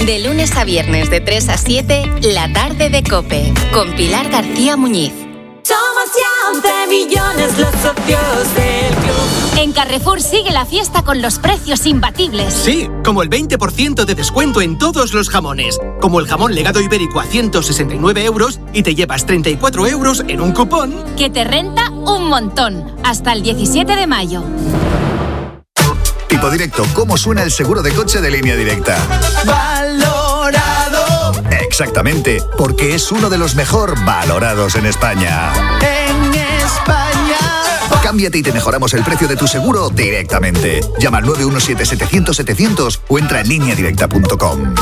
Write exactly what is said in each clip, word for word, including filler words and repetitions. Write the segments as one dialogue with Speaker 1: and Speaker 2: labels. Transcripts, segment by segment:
Speaker 1: De lunes a viernes de tres a siete, La Tarde de COPE, con Pilar García Muñiz.
Speaker 2: Somos ya once millones los socios del club.
Speaker 3: En Carrefour sigue la fiesta con los precios imbatibles.
Speaker 4: Sí, como el veinte por ciento de descuento en todos los jamones. Como el jamón legado ibérico a ciento sesenta y nueve euros y te llevas treinta y cuatro euros en un cupón
Speaker 3: que te renta un montón. Hasta el diecisiete de mayo.
Speaker 5: Tipo Directo, ¿cómo suena el seguro de coche de Línea Directa?
Speaker 6: Valorado.
Speaker 5: Exactamente, porque es uno de los mejor valorados en España.
Speaker 6: En España.
Speaker 5: Cámbiate y te mejoramos el precio de tu seguro directamente. Llama al nueve uno siete, setecientos, setecientos o entra en línea directa punto com.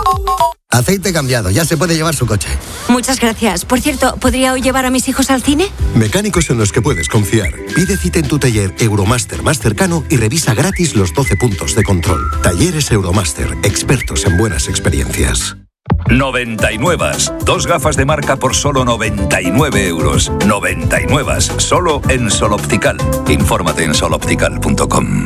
Speaker 7: Aceite cambiado, ya se puede llevar su coche.
Speaker 8: Muchas gracias. Por cierto, ¿podría hoy llevar a mis hijos al cine?
Speaker 7: Mecánicos en los que puedes confiar. Pide cita en tu taller Euromaster más cercano y revisa gratis los doce puntos de control. Talleres Euromaster, expertos en buenas experiencias.
Speaker 9: noventa y nueve. Dos gafas de marca por solo noventa y nueve euros. noventa y nueve. Solo en Sol Optical. Infórmate en sol optical punto com.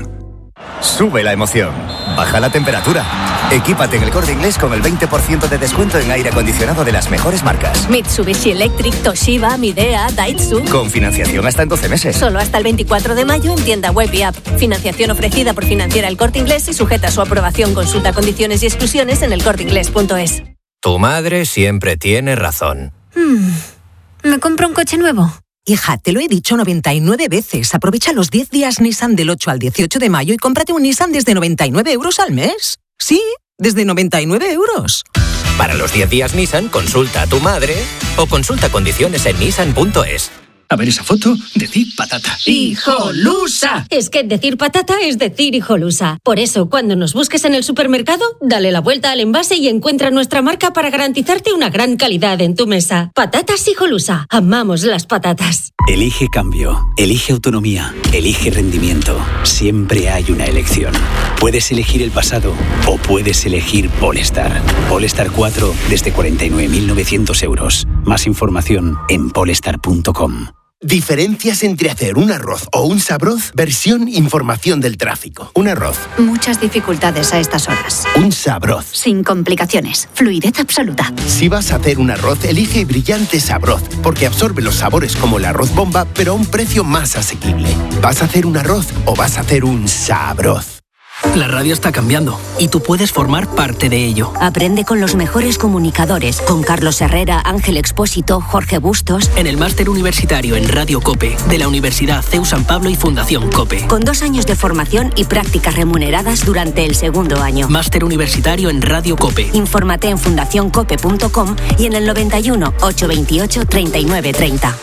Speaker 10: Sube la emoción. Baja la temperatura. Equípate en El Corte Inglés con el veinte por ciento de descuento en aire acondicionado de las mejores marcas.
Speaker 11: Mitsubishi Electric, Toshiba, Midea, Daitsu.
Speaker 10: Con financiación hasta en doce meses.
Speaker 11: Solo hasta el veinticuatro de mayo en tienda web y app. Financiación ofrecida por Financiera El Corte Inglés y sujeta a su aprobación. Consulta condiciones y exclusiones en el corte inglés punto es.
Speaker 12: Tu madre siempre tiene razón.
Speaker 8: Hmm. ¿Me compro un coche nuevo?
Speaker 13: Hija, te lo he dicho noventa y nueve veces. Aprovecha los diez días Nissan del ocho al dieciocho de mayo y cómprate un Nissan desde noventa y nueve euros al mes. Sí, desde noventa y nueve euros.
Speaker 12: Para los diez días Nissan, consulta a tu madre o consulta condiciones en nissan punto es.
Speaker 14: A ver esa foto, decir patata.
Speaker 11: ¡Hijolusa! Es que decir patata es decir hijolusa. Por eso, cuando nos busques en el supermercado, dale la vuelta al envase y encuentra nuestra marca para garantizarte una gran calidad en tu mesa. Patatas Hijolusa. Amamos las patatas.
Speaker 15: Elige cambio, elige autonomía, elige rendimiento. Siempre hay una elección. Puedes elegir el pasado o puedes elegir Polestar. Polestar cuatro desde cuarenta y nueve mil novecientos euros. Más información en polestar punto com.
Speaker 16: Diferencias entre hacer un arroz o un sabroz, versión información del tráfico. Un arroz.
Speaker 17: Muchas dificultades a estas horas.
Speaker 16: Un sabroz.
Speaker 17: Sin complicaciones. Fluidez absoluta.
Speaker 16: Si vas a hacer un arroz, elige Brillante Sabroz, porque absorbe los sabores como el arroz bomba, pero a un precio más asequible. ¿Vas a hacer un arroz o vas a hacer un sabroz?
Speaker 18: La radio está cambiando y tú puedes formar parte de ello.
Speaker 8: Aprende con los mejores comunicadores, con Carlos Herrera, Ángel Expósito, Jorge Bustos.
Speaker 18: En el máster universitario en Radio COPE de la Universidad C E U San Pablo y Fundación COPE.
Speaker 8: Con dos años de formación y prácticas remuneradas durante el segundo año.
Speaker 18: Máster universitario en Radio COPE.
Speaker 8: Infórmate en fundación cope punto com y en el noventa y uno, ochocientos veintiocho, treinta y nueve treinta.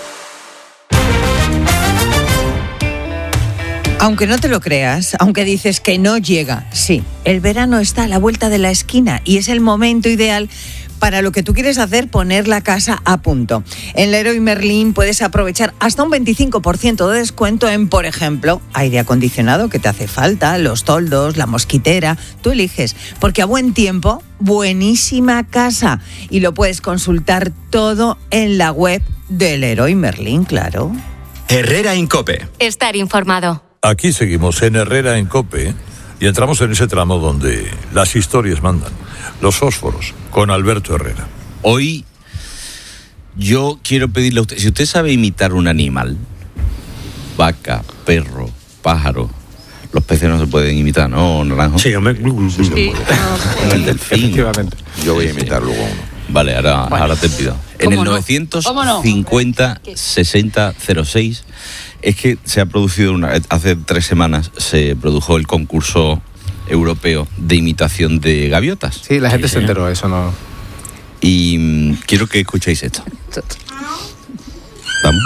Speaker 19: Aunque no te lo creas, aunque dices que no llega, sí, el verano está a la vuelta de la esquina y es el momento ideal para lo que tú quieres hacer, poner la casa a punto. En Leroy Merlin puedes aprovechar hasta un veinticinco por ciento de descuento en, por ejemplo, aire acondicionado que te hace falta, los toldos, la mosquitera, tú eliges, porque a buen tiempo, buenísima casa. Y lo puedes consultar todo en la web de Leroy Merlin, claro.
Speaker 20: Herrera en COPE.
Speaker 1: Estar informado.
Speaker 8: Aquí seguimos en Herrera en COPE y entramos en ese tramo donde las historias mandan. Los fósforos, con Alberto Herrera.
Speaker 18: Hoy yo quiero pedirle a usted, si usted sabe imitar un animal, vaca, perro, pájaro, los peces no se pueden imitar, ¿no, Naranjo?
Speaker 6: Sí, hombre. Sí, sí.
Speaker 18: El delfín.
Speaker 6: Efectivamente.
Speaker 18: Yo voy a imitar luego uno. Vale, ahora, bueno, ahora te pido. En el novecientos cincuenta sesenta cero seis es que se ha producido una, hace tres semanas se produjo el concurso europeo de imitación de gaviotas.
Speaker 6: Sí, la gente sí, se enteró, eso no.
Speaker 18: Y mmm, quiero que escuchéis esto. Vamos.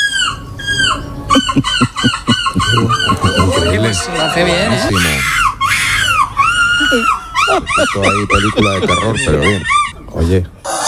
Speaker 6: Increíble.
Speaker 5: Lo hace bien, ¿eh?
Speaker 6: Esto hay película de terror, pero bien. Oye.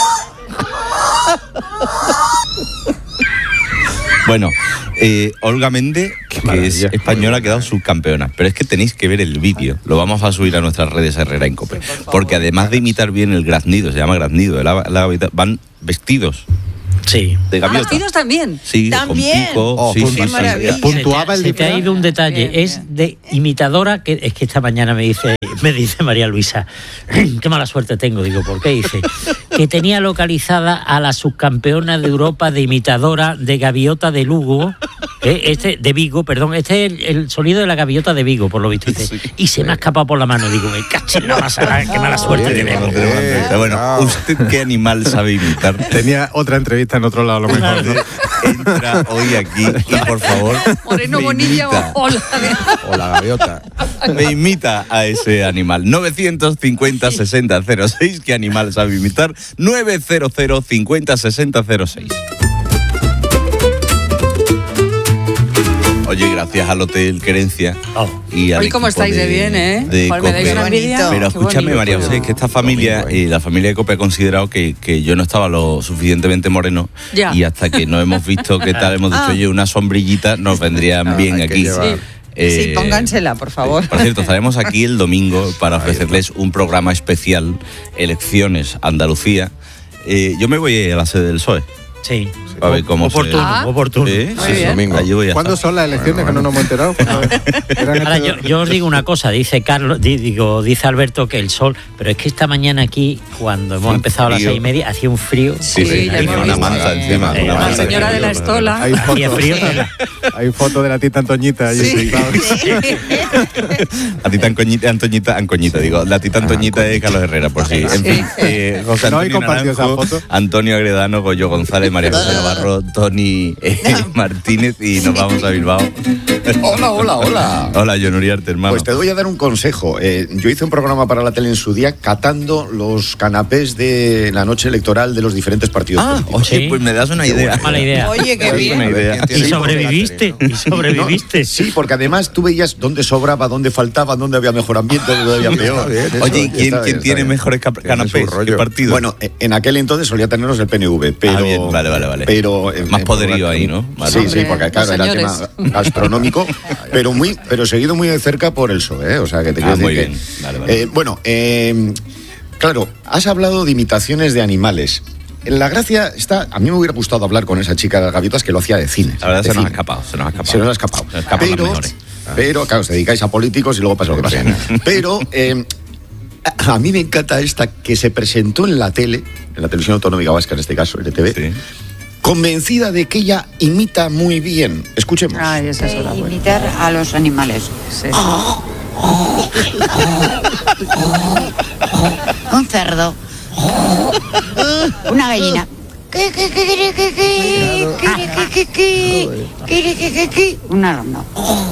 Speaker 18: Bueno, eh, Olga Méndez, que es española, ha quedado subcampeona. Pero es que tenéis que ver el vídeo. Lo vamos a subir a nuestras redes Herrera en COPE. Porque además de imitar bien el graznido, se llama graznido, la, la, van vestidos Sí. De gaviota.
Speaker 19: Vestidos también.
Speaker 18: Sí,
Speaker 19: también.
Speaker 18: con pico.
Speaker 19: Oh,
Speaker 18: sí,
Speaker 19: qué
Speaker 18: sí,
Speaker 19: maravilla.
Speaker 18: sí.
Speaker 21: Puntuaba el
Speaker 22: Se te ha ido un detalle,
Speaker 19: Bien,
Speaker 22: es de imitadora, que es que esta mañana me dice, me dice María Luisa, qué mala suerte tengo, digo, ¿por qué? Dice, que tenía localizada a la subcampeona de Europa de imitadora de gaviota de Lugo, eh, este, de Vigo, perdón, este es el, el sonido de la gaviota de Vigo, por lo visto, dice, y se me ha escapado por la mano, digo, me caché en la masa, qué mala suerte tenemos.
Speaker 18: Pero bueno, ¿usted qué animal sabe imitar?
Speaker 21: Tenía otra entrevista en otro lado, a lo mejor, ¿no?
Speaker 18: Entra hoy aquí y, por favor,
Speaker 19: Moreno
Speaker 18: me
Speaker 19: Bonilla
Speaker 18: imita.
Speaker 19: o, o la...
Speaker 6: O la gaviota.
Speaker 18: Me imita a ese animal. novecientos cincuenta sesenta cero seis. ¿Qué animal sabe imitar? novecientos cincuenta sesenta cero seis. Oye, gracias al Hotel Querencia y al
Speaker 19: Hoy cómo
Speaker 18: equipo
Speaker 19: estáis de bien, ¿eh?
Speaker 18: de
Speaker 19: Joder, me dais
Speaker 18: COPE.
Speaker 19: una envidia.
Speaker 18: Pero
Speaker 19: Qué
Speaker 18: escúchame,
Speaker 19: bonito.
Speaker 18: María José, es que esta familia, y la familia de COPE ha considerado que, que yo no estaba lo suficientemente moreno
Speaker 19: Ya.
Speaker 18: y hasta que no hemos visto qué tal, hemos dicho,
Speaker 19: Ah.
Speaker 18: oye, unas sombrillitas nos vendrían bien
Speaker 21: hay que
Speaker 18: aquí.
Speaker 21: llevar.
Speaker 19: Sí.
Speaker 18: Eh,
Speaker 19: Sí, póngansela, por favor.
Speaker 18: Por cierto, estaremos aquí el domingo para ofrecerles un programa especial, Elecciones Andalucía. Eh, yo me voy a la sede del P S O E.
Speaker 22: Sí.
Speaker 18: A ver cómo
Speaker 22: oportuno,
Speaker 18: se...
Speaker 22: Ah. oportuno.
Speaker 18: ¿Sí?
Speaker 19: Muy bien.
Speaker 18: Domingo. Allí voy a
Speaker 21: ¿Cuándo
Speaker 18: estar.
Speaker 21: son las elecciones que no nos hemos enterado? Eran
Speaker 22: Ahora,
Speaker 21: este-
Speaker 22: yo, yo os digo una cosa, dice Carlos, di- digo, dice Alberto que el sol, pero es que esta mañana aquí, cuando hemos
Speaker 18: Un
Speaker 22: empezado a las
Speaker 18: frío.
Speaker 22: seis y media, hacía un frío.
Speaker 18: Sí, sí,
Speaker 19: ya
Speaker 18: hay
Speaker 19: hemos
Speaker 18: una
Speaker 19: visto.
Speaker 18: manta encima.
Speaker 22: Eh,
Speaker 18: una
Speaker 22: la
Speaker 18: manta
Speaker 19: señora de la estola.
Speaker 21: Hay
Speaker 22: Hacía
Speaker 21: fotos,
Speaker 22: frío.
Speaker 21: hay fotos de la tita Antoñita allí.
Speaker 19: Sí.
Speaker 18: La tita Ancoñita, Antoñita, Ancoñita, digo. La tita Antoñita es Carlos Herrera, por si. En fin, eh, José
Speaker 21: ¿No hay
Speaker 18: Antonio
Speaker 21: compartido esa
Speaker 18: Naranjo,
Speaker 21: foto?
Speaker 18: Antonio Agredano, Goyo González, María José Navarro, Tony eh, Martínez y nos vamos a Bilbao.
Speaker 23: Hola, hola, hola.
Speaker 18: Hola, John Uriarte, hermano.
Speaker 23: Pues te voy a dar un consejo. Eh, yo hice un programa para la tele en su día catando los canapés de la noche electoral de los diferentes partidos
Speaker 18: Ah,
Speaker 23: políticos.
Speaker 18: oye, pues me das una idea.
Speaker 22: Mala idea.
Speaker 19: Oye, qué
Speaker 18: Me das
Speaker 19: bien.
Speaker 18: una idea.
Speaker 22: Y sobreviviste, y sobreviviste.
Speaker 23: No, sí, porque además tú veías dónde sobraba, dónde faltaba, dónde había mejor ambiente, dónde había peor.
Speaker 18: Oye, ¿y quién,
Speaker 23: Está
Speaker 18: quién
Speaker 23: bien,
Speaker 18: tiene
Speaker 23: está bien.
Speaker 18: mejores cap- canapés? ¿Qué partido?
Speaker 23: Bueno, eh, en aquel entonces solía tenerlos el P N V, pero...
Speaker 18: Ah, bien, vale, vale, vale.
Speaker 23: Pero, eh,
Speaker 18: Más
Speaker 23: eh,
Speaker 18: poderío
Speaker 23: por-
Speaker 18: ahí, ¿no? Vale.
Speaker 23: Sí, sí,
Speaker 19: Hombre,
Speaker 23: porque claro,
Speaker 19: los
Speaker 23: era
Speaker 19: señores.
Speaker 23: tema gastronómico, pero muy, pero seguido muy de cerca por el P S O E, ¿eh? O sea, que te
Speaker 18: Ah,
Speaker 23: quiero
Speaker 18: muy
Speaker 23: decir
Speaker 18: bien.
Speaker 23: que...
Speaker 18: Vale, vale.
Speaker 23: Eh, bueno, eh, claro, has hablado de imitaciones de animales. La gracia está... A mí me hubiera gustado hablar con esa chica de las gaviotas que lo hacía de cine.
Speaker 18: La verdad
Speaker 23: de
Speaker 18: se nos ha
Speaker 23: cine.
Speaker 18: escapado, se nos ha escapado.
Speaker 23: Se nos ha escapado.
Speaker 18: Se nos escapan las
Speaker 23: Pero,
Speaker 18: mejores.
Speaker 23: pero, claro, os dedicáis a políticos y luego pasa lo que pasa. Pero eh, a a mí me encanta esta que se presentó en la tele, en la televisión autonómica vasca, en este caso, L T V,
Speaker 18: Sí.
Speaker 23: convencida de que ella imita muy bien. Escuchemos.
Speaker 19: Ay, esa es otra buena.
Speaker 24: Imitar a los animales.
Speaker 19: Sí.
Speaker 24: Un cerdo. Una gallina. Una ronda.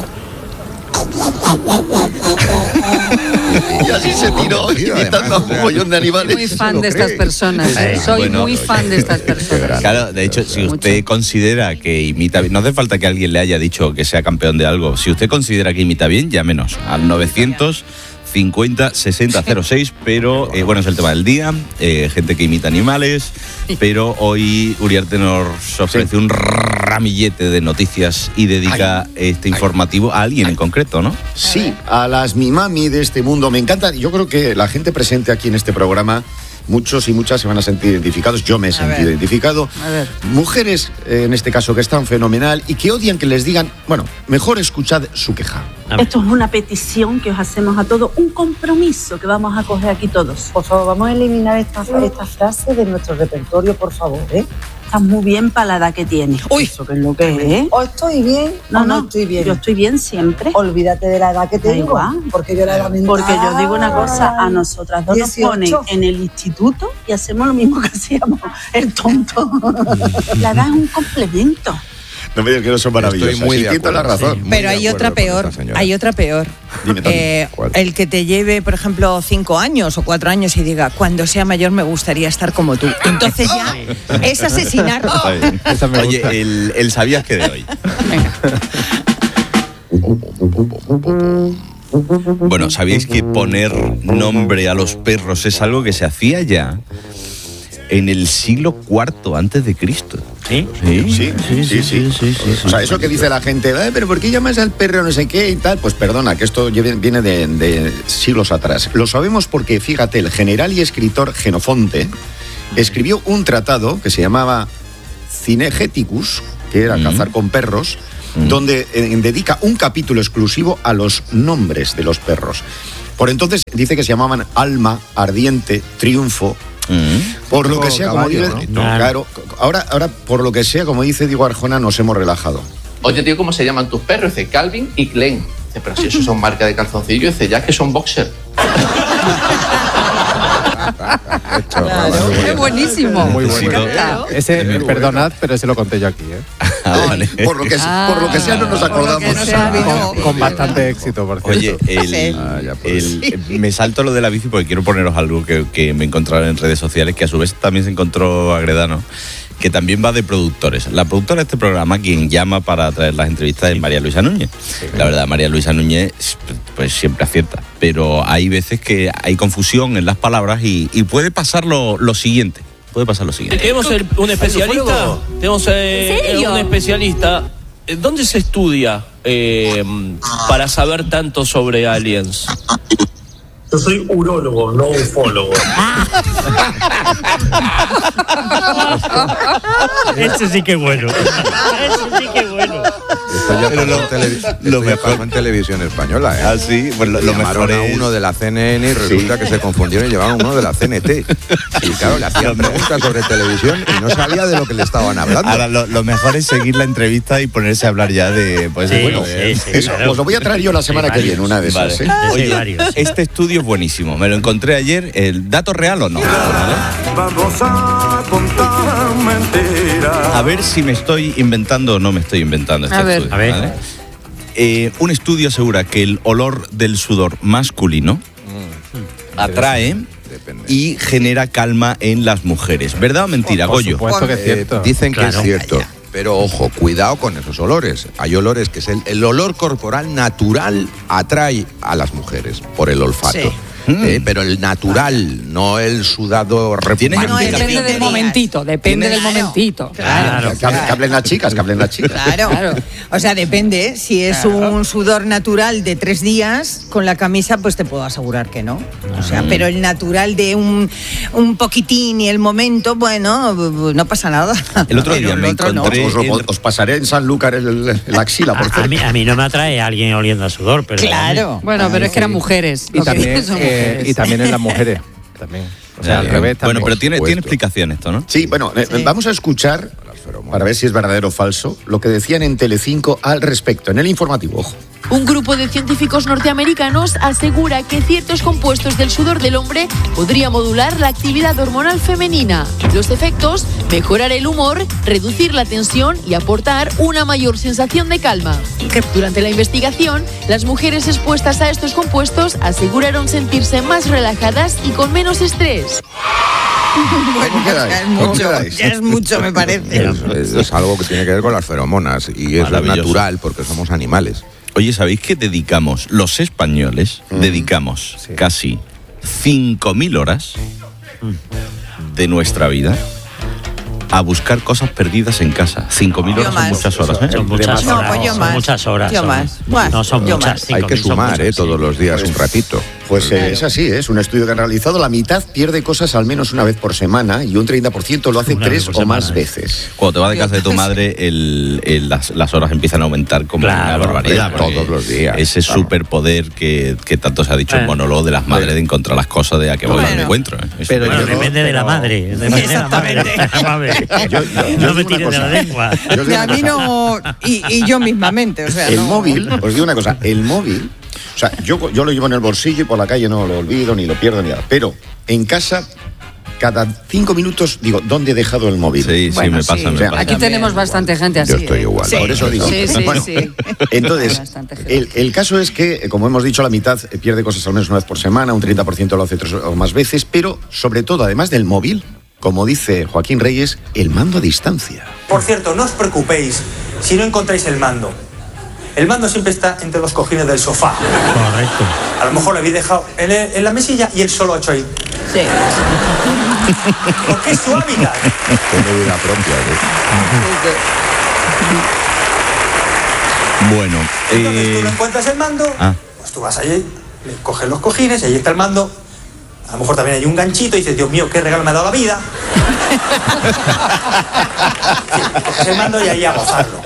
Speaker 23: Y así se tiró imitando a un mogollón de animales.
Speaker 19: Muy fan de estas personas. ¿eh?
Speaker 18: Sí,
Speaker 19: Soy
Speaker 18: bueno,
Speaker 19: muy fan de estas personas.
Speaker 18: Claro, de hecho, si usted considera que imita bien, no hace falta que alguien le haya dicho que sea campeón de algo. Si usted considera que imita bien, llámenos al novecientos cincuenta sesenta cero seis, pero eh, bueno, es el tema del día, eh, gente que imita animales, pero hoy Uriarte nos ofrece un ramillete de noticias y dedica este informativo a alguien en concreto, ¿no?
Speaker 23: Sí, a las mimami de este mundo. Me encanta. Yo creo que la gente presente aquí en este programa, muchos y muchas se van a sentir identificados. Yo me he sentido
Speaker 19: ver.
Speaker 23: identificado.
Speaker 19: A ver.
Speaker 23: Mujeres, eh, en este caso, que están fenomenal y que odian que les digan, bueno, mejor escuchad su queja.
Speaker 25: Esto es una petición que os hacemos a todos, un compromiso que vamos a coger aquí todos. Por favor, vamos a eliminar esta, esta frase de nuestro repertorio, por favor, ¿eh? Estás muy bien para la edad que tienes. Uy, eso que es lo que es, ¿eh?
Speaker 26: O estoy bien
Speaker 25: No,
Speaker 26: o no,
Speaker 25: no,
Speaker 26: estoy bien.
Speaker 25: yo estoy bien siempre.
Speaker 26: Olvídate de la edad que
Speaker 25: Da
Speaker 26: tengo.
Speaker 25: igual.
Speaker 26: Porque yo la edad mental.
Speaker 25: Porque yo digo una cosa, a nosotras dos nos
Speaker 26: dieciocho.
Speaker 25: ponen en el instituto y hacemos lo mismo que hacíamos, el tonto. La edad es un complemento.
Speaker 23: No me digas que no son maravillosas.
Speaker 6: Estoy muy
Speaker 23: Sí,
Speaker 6: de
Speaker 23: tiene toda la
Speaker 6: acuerdo,
Speaker 23: razón.
Speaker 6: sí. Muy
Speaker 19: Pero
Speaker 6: de
Speaker 19: hay
Speaker 6: acuerdo
Speaker 19: otra
Speaker 6: con
Speaker 19: peor,
Speaker 6: esta señora.
Speaker 19: hay otra peor.
Speaker 23: Dime, Tony.
Speaker 19: Eh,
Speaker 23: ¿Cuál?
Speaker 19: el que te lleve, por ejemplo, cinco años o cuatro años y diga, cuando sea mayor me gustaría estar como tú. Entonces ya es asesinar.
Speaker 18: Está bien.
Speaker 21: Esa me gusta.
Speaker 18: Oye, el, el sabías que de hoy. Bueno, ¿sabíais que poner nombre a los perros es algo que se hacía ya en el siglo cuarto antes de Cristo?
Speaker 22: ¿Sí?
Speaker 23: Sí, sí, sí, sí. O sea, eso que dice la gente, "Eh, pero ¿por qué llamas al perro no sé qué y tal?" Pues perdona, que esto lleve- viene de, de siglos atrás. Lo sabemos porque, fíjate, el general y escritor Jenofonte escribió un tratado que se llamaba Cinegeticus, que era
Speaker 18: Mm.
Speaker 23: cazar con perros, donde eh, dedica un capítulo exclusivo a los nombres de los perros. Por entonces dice que se llamaban Alma, Ardiente, Triunfo. Por lo
Speaker 21: Tipo
Speaker 23: que sea,
Speaker 21: caballo,
Speaker 23: como dice,
Speaker 21: ¿no?
Speaker 23: claro, ahora, ahora, por lo que sea, como dice Diego Arjona, nos hemos relajado.
Speaker 2: Oye, tío, ¿cómo se llaman tus perros? Dice Calvin y Glenn. Dice, pero si esos son marca de calzoncillo, dice, ya que son boxer.
Speaker 3: Claro, es buenísimo.
Speaker 21: Muy bueno.
Speaker 3: Me encanta.
Speaker 21: Ese,
Speaker 18: Muy bueno.
Speaker 21: perdonad, pero ese lo conté yo aquí, ¿eh?
Speaker 18: Ah, vale.
Speaker 23: Por lo que, por lo que sea, no nos acordamos.
Speaker 21: Con, con bastante éxito, por cierto.
Speaker 18: Oye, el,
Speaker 21: Ah, ya
Speaker 18: el- me salto lo de la bici porque quiero poneros algo que, que me encontraron en redes sociales, que a su vez también se encontró Agredano, que también va de productores. La productora de este programa, quien llama para traer las entrevistas, es María Luisa Núñez. La verdad, María Luisa Núñez pues siempre acierta, pero hay veces que hay confusión en las palabras y, y puede pasar lo, lo siguiente. Puede pasar lo siguiente.
Speaker 4: Tenemos el- un especialista. Tenemos eh,
Speaker 3: ¿En serio?
Speaker 4: un especialista. Eh, ¿Dónde se estudia eh, para saber tanto sobre aliens?
Speaker 7: Yo soy urólogo, no ufólogo.
Speaker 22: Ese sí que es bueno. Ese sí que es bueno.
Speaker 6: Esto ya
Speaker 18: Pero
Speaker 6: pasó,
Speaker 18: lo-
Speaker 6: en, televi-
Speaker 18: lo
Speaker 6: esto ya
Speaker 18: mejor-
Speaker 6: pasó en televisión española, ¿eh?
Speaker 18: Ah, sí, pues lo, lo
Speaker 6: Llamaron
Speaker 18: mejor
Speaker 6: a
Speaker 18: es...
Speaker 6: uno de la C N N y resulta que se confundieron y llevaban uno de la C N T. Y claro, le hacían preguntas sobre televisión y no sabía de lo que le estaban hablando.
Speaker 18: Ahora, lo, lo mejor es seguir la entrevista y ponerse a hablar ya de... Pues,
Speaker 22: Sí,
Speaker 18: bueno,
Speaker 22: sí,
Speaker 18: eh,
Speaker 22: sí,
Speaker 23: Eso,
Speaker 22: claro.
Speaker 23: pues lo voy a traer yo la semana
Speaker 22: Sí,
Speaker 23: que
Speaker 22: varios.
Speaker 23: viene, una de esas.
Speaker 18: Vale.
Speaker 23: ¿eh?
Speaker 22: Sí,
Speaker 18: Oye,
Speaker 22: varios.
Speaker 18: este estudio es buenísimo. Me lo encontré ayer. ¿El dato real o no? ¿Vale?
Speaker 7: Vamos a contar mentiras.
Speaker 18: A ver si me estoy inventando o no me estoy inventando este
Speaker 3: A ver.
Speaker 18: estudio.
Speaker 22: A ver.
Speaker 18: ¿vale? Eh, un estudio asegura que el olor del sudor masculino atrae
Speaker 6: Depende.
Speaker 18: y genera calma en las mujeres. ¿Verdad o mentira,
Speaker 21: Por
Speaker 18: Goyo?
Speaker 21: supuesto que es
Speaker 6: Eh,
Speaker 21: cierto.
Speaker 6: dicen que
Speaker 22: Claro.
Speaker 6: es cierto. Pero ojo, cuidado con esos olores. Hay olores que es el, el olor corporal natural atrae a las mujeres por el olfato.
Speaker 19: Sí.
Speaker 6: Eh, pero el natural, no el sudado
Speaker 18: Tienes
Speaker 6: refumante.
Speaker 3: No, depende del momentito, depende del
Speaker 19: Claro.
Speaker 3: momentito.
Speaker 22: Claro.
Speaker 23: Que, que hablen las chicas, que hablen las chicas.
Speaker 19: Claro.
Speaker 3: Claro.
Speaker 19: O sea, depende. Si es un sudor natural de tres días con la camisa, pues te puedo asegurar que no. O sea, pero el natural de un, un poquitín y el momento, bueno, no pasa nada.
Speaker 18: El otro
Speaker 19: Pero
Speaker 18: día
Speaker 19: el
Speaker 18: me
Speaker 19: otro no.
Speaker 18: encontré-
Speaker 23: Os, os- os pasaré en Sanlúcar el, el axila, por
Speaker 22: A, a
Speaker 23: cierto.
Speaker 22: mí, a mí no me atrae a alguien oliendo a sudor, pero...
Speaker 19: Claro.
Speaker 3: Bueno, pero es que eran mujeres.
Speaker 21: Y
Speaker 3: Lo que
Speaker 21: también,
Speaker 3: dicen son
Speaker 21: eh,
Speaker 3: mujeres.
Speaker 21: y también en las mujeres. También. O sea, al
Speaker 18: Bien.
Speaker 21: revés también.
Speaker 18: Bueno, pero tiene,
Speaker 6: Por
Speaker 18: tiene
Speaker 6: supuesto.
Speaker 18: explicación esto, ¿no?
Speaker 23: Sí, bueno, eh, vamos a escuchar, para ver si es verdadero o falso, lo que decían en Telecinco al respecto, en el informativo, ojo.
Speaker 9: Un grupo de científicos norteamericanos asegura que ciertos compuestos del sudor del hombre podría modular la actividad hormonal femenina. Los efectos: mejorar el humor, reducir la tensión y aportar una mayor sensación de calma. Durante la investigación, las mujeres expuestas a estos compuestos aseguraron sentirse más relajadas y con menos estrés.
Speaker 23: ¿Cómo quedáis?
Speaker 19: Ya es
Speaker 23: ¿Cómo
Speaker 19: mucho,
Speaker 23: quedáis?
Speaker 19: ya es mucho, me parece.
Speaker 6: Es, es algo que tiene que ver con las feromonas y eso es
Speaker 18: Maravilloso.
Speaker 6: natural porque somos animales.
Speaker 18: Oye, ¿sabéis que dedicamos, los españoles, dedicamos casi cinco mil horas de nuestra vida a buscar cosas perdidas en casa? cinco mil
Speaker 19: Yo
Speaker 18: horas son
Speaker 19: más.
Speaker 18: muchas horas, ¿eh?
Speaker 22: Son muchas
Speaker 19: No,
Speaker 22: horas.
Speaker 19: pues yo
Speaker 22: son
Speaker 19: más.
Speaker 22: muchas horas.
Speaker 19: Yo
Speaker 22: son-
Speaker 19: más. Bueno,
Speaker 22: no son
Speaker 19: yo
Speaker 22: muchas.
Speaker 19: más.
Speaker 22: cinco
Speaker 6: Hay que
Speaker 22: mil son
Speaker 6: sumar,
Speaker 22: muchas,
Speaker 6: ¿eh?
Speaker 22: sí.
Speaker 6: Todos los días un ratito.
Speaker 23: Pues eh, es así, ¿eh? Es un estudio que han realizado. La mitad pierde cosas al menos una vez por semana y un treinta por ciento lo hace
Speaker 22: Una vez
Speaker 23: tres
Speaker 22: por
Speaker 23: o
Speaker 22: semana,
Speaker 23: más
Speaker 22: ¿eh?
Speaker 23: veces.
Speaker 18: Cuando te vas de casa de tu madre, el, el- las, las horas empiezan a aumentar como
Speaker 22: Claro,
Speaker 18: una barbaridad.
Speaker 6: hombre,
Speaker 18: porque
Speaker 6: todos los días,
Speaker 18: Ese
Speaker 6: vamos.
Speaker 18: superpoder que, que tanto se ha dicho en
Speaker 22: Eh.
Speaker 18: monólogo de las madres de encontrar las cosas de a que voy al
Speaker 19: Bueno.
Speaker 18: encuentro. ¿eh? Eso
Speaker 21: Pero
Speaker 18: es
Speaker 22: Bueno,
Speaker 21: yo
Speaker 18: verdad.
Speaker 21: no-
Speaker 22: depende de la
Speaker 21: pero-
Speaker 22: madre. Depende de la madre. Vamos a ver. No me tires de la lengua.
Speaker 23: Yo os digo
Speaker 19: Y a
Speaker 23: una
Speaker 19: mí
Speaker 23: cosa.
Speaker 19: no. Y, y yo mismamente, o sea.
Speaker 23: El
Speaker 19: no-
Speaker 23: móvil, os digo una cosa, el móvil, o sea, yo, yo lo llevo en el bolsillo y por la calle no lo olvido, ni lo pierdo, ni nada. Pero en casa, cada cinco minutos digo, ¿dónde he dejado el móvil?
Speaker 18: Sí, sí,
Speaker 19: Bueno,
Speaker 18: me pasa,
Speaker 19: sí.
Speaker 18: me
Speaker 23: O sea,
Speaker 18: pasa.
Speaker 3: Aquí tenemos bastante gente así.
Speaker 6: Yo estoy
Speaker 3: ¿eh?
Speaker 6: igual.
Speaker 19: Sí.
Speaker 23: Por eso digo.
Speaker 3: Sí, sí,
Speaker 23: Bueno,
Speaker 3: sí.
Speaker 23: entonces,
Speaker 3: Bastante gente.
Speaker 23: el, el caso es que, eh, como hemos dicho, la mitad eh, pierde cosas al menos una vez por semana, un treinta por ciento lo hace tres o más veces, pero sobre todo, además del móvil, como dice Joaquín Reyes, el mando a distancia.
Speaker 7: Por cierto, no os preocupéis si no encontráis el mando. El mando siempre está entre los cojines del sofá.
Speaker 22: Correcto.
Speaker 7: A lo mejor lo habéis dejado en, el- en la mesilla y él solo ha hecho ahí.
Speaker 19: Sí.
Speaker 7: Porque es su hábitat.
Speaker 6: Tiene vida propia.
Speaker 18: Bueno,
Speaker 7: Entonces tú
Speaker 18: eh,
Speaker 7: no encuentras el mando,
Speaker 18: ah,
Speaker 7: pues tú vas allí, le coges los cojines y ahí está el mando. A lo mejor también hay un ganchito y dices, Dios mío, qué regalo me ha dado la vida. Sí, coges el mando y ahí a gozarlo.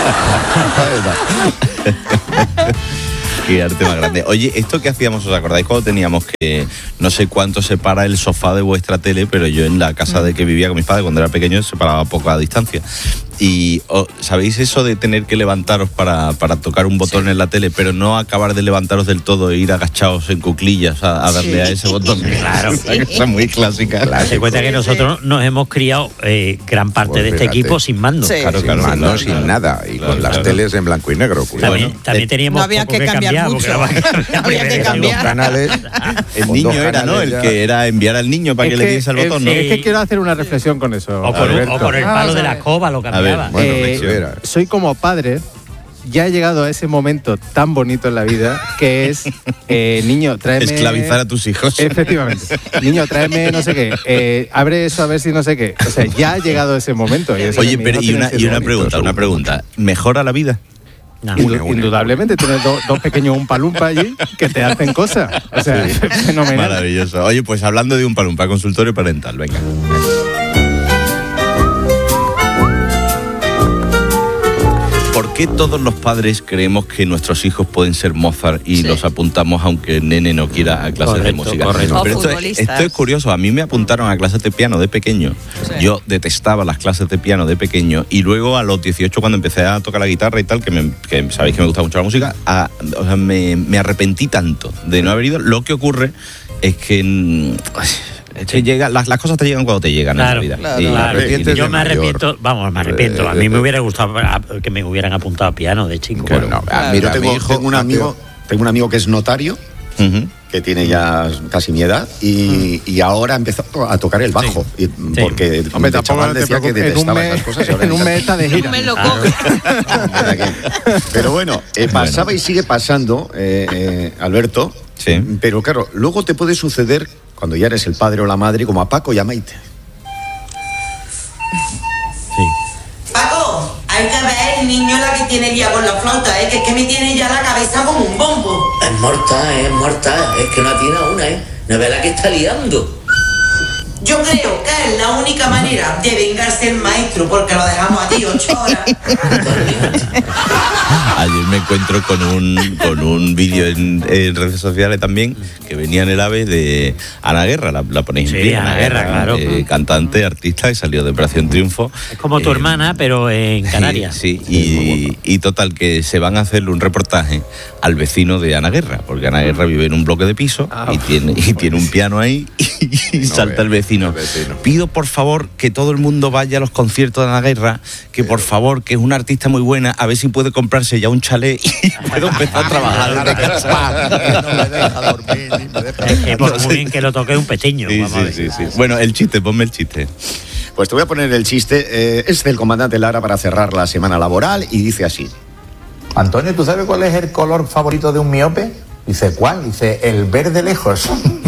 Speaker 18: Qué arte más grande. Oye, esto que hacíamos, ¿os acordáis cuando teníamos que no sé cuánto separa el sofá de vuestra tele? Pero yo en la casa de que vivía con mis padres cuando era pequeño separaba poca distancia. Y oh, ¿sabéis eso de tener que levantaros para, para tocar un botón sí. en la tele, pero no acabar de levantaros del todo e ir agachados en cuclillas a, a darle sí. a ese botón?
Speaker 22: Claro,
Speaker 18: sí. Una cosa muy clásica.
Speaker 22: Te cuenta que nosotros nos hemos criado eh, gran parte pues de este equipo sin mando.
Speaker 6: Sí. Claro,
Speaker 22: sin
Speaker 6: claro, mando,
Speaker 22: claro,
Speaker 6: sin
Speaker 22: claro.
Speaker 6: nada. Y
Speaker 22: Claro,
Speaker 6: con las
Speaker 22: claro.
Speaker 6: teles en blanco y negro.
Speaker 22: También,
Speaker 6: Bueno,
Speaker 22: también teníamos
Speaker 19: no había
Speaker 22: poco
Speaker 19: que
Speaker 22: que
Speaker 19: cambiar
Speaker 22: cambiar,
Speaker 19: mucho.
Speaker 22: porque
Speaker 19: No había que cambiar.
Speaker 6: Canales,
Speaker 18: el niño era, ¿no? El que era enviar al niño para
Speaker 21: Es
Speaker 18: que,
Speaker 21: que,
Speaker 18: le diese el
Speaker 21: es,
Speaker 18: botón, ¿no?
Speaker 21: Es que quiero hacer una reflexión con eso.
Speaker 22: O con, un, o con el palo
Speaker 21: ah,
Speaker 22: de la escoba lo cambiaba.
Speaker 18: A ver, bueno,
Speaker 21: eh, soy como padre, ya he llegado a ese momento tan bonito en la vida que es, eh, niño, tráeme...
Speaker 18: Esclavizar a tus hijos.
Speaker 21: Efectivamente. Niño, tráeme no sé qué. Eh, abre eso a ver si no sé qué. O sea, ya ha llegado ese momento. Y eso
Speaker 18: Oye,
Speaker 21: mi
Speaker 18: pero
Speaker 21: hijo
Speaker 18: y una,
Speaker 21: tiene
Speaker 18: y una
Speaker 21: siete
Speaker 18: pregunta,
Speaker 21: bonitos.
Speaker 18: una pregunta. ¿Mejora la vida?
Speaker 21: No. Indu- indudablemente, tienes do, dos pequeños umpalumpa allí que te hacen cosas. O sea,
Speaker 18: Sí.
Speaker 21: es fenomenal.
Speaker 18: Maravilloso. Oye, pues hablando de un palumpa, consultorio parental, venga. ¿Por qué todos los padres creemos que nuestros hijos pueden ser Mozart y sí. los apuntamos aunque el nene no quiera a clases
Speaker 22: correcto,
Speaker 18: de música?
Speaker 22: Correcto.
Speaker 18: Pero esto, esto es curioso. A mí me apuntaron a clases de piano de pequeño. Sí. Yo detestaba las clases de piano de pequeño y luego a los dieciocho cuando empecé a tocar la guitarra y tal, que, me, que sabéis que me gusta mucho la música, a, o sea, me, me arrepentí tanto de no haber ido. Lo que ocurre es que... Es que llega, las, las cosas te llegan cuando te llegan
Speaker 22: claro,
Speaker 18: en la vida.
Speaker 22: Claro,
Speaker 18: y
Speaker 22: claro.
Speaker 18: y
Speaker 22: Yo me arrepiento, vamos, me arrepiento. A mí me hubiera gustado que me hubieran apuntado a piano de chico.
Speaker 23: Claro, no,
Speaker 22: claro.
Speaker 23: Mira, tengo, tengo un amigo, tengo un amigo que es notario, uh-huh. que tiene ya casi mi edad y, uh-huh. y ahora empezó a tocar el bajo. Sí. Y, porque
Speaker 21: sí. Hombre,
Speaker 23: de chaval decía que detestaba esas cosas. Y ahora
Speaker 21: en un mes está de gira.
Speaker 23: Me lo Pero bueno, eh, pasaba bueno. y sigue pasando, eh, eh, Alberto.
Speaker 18: Sí.
Speaker 23: Pero claro, luego te puede suceder cuando ya eres el padre o la madre, como a Paco y a Maite.
Speaker 22: Sí.
Speaker 10: Paco, hay que ver el niño la que tiene ya con la flauta, ¿eh? que es que me tiene ya la cabeza como un bombo.
Speaker 11: Es mortal, es mortal, es que no tiene una, ¿eh? No ve la que está liando.
Speaker 10: Yo creo que es la única manera de vengarse el maestro, porque lo dejamos aquí ocho horas.
Speaker 18: Ayer me encuentro con un con un vídeo en, en redes sociales también que venía en el AVE de Ana Guerra, la, la ponéis
Speaker 22: sí,
Speaker 18: en
Speaker 22: Ana Guerra, claro.
Speaker 18: Eh, cantante, artista, que salió de Operación Triunfo.
Speaker 22: Es como tu eh, hermana, pero en Canarias.
Speaker 18: Sí, sí y, y total, que se van a hacerle un reportaje al vecino de Ana Guerra, porque Ana Guerra vive en un bloque de piso ah, y tiene y tiene un piano ahí y, y no salta ve, el, vecino. el vecino. Pido por favor que todo el mundo vaya a los conciertos de Ana Guerra, que por favor, que es una artista muy buena, a ver si puede comprarse ya un chalet y puedo empezar a trabajar desde casa.
Speaker 22: No me deja dormir, ni me deja... Es que por muy bien que lo toque un pequeño.
Speaker 18: Sí,
Speaker 22: vamos
Speaker 18: sí,
Speaker 22: a ver.
Speaker 18: sí, sí. Bueno, el chiste, ponme el chiste.
Speaker 23: Pues te voy a poner el chiste. Eh, es del comandante Lara para cerrar la semana laboral y dice así.
Speaker 12: Antonio, ¿tú sabes cuál es el color favorito de un miope? Dice, ¿cuál? Dice, el verde lejos.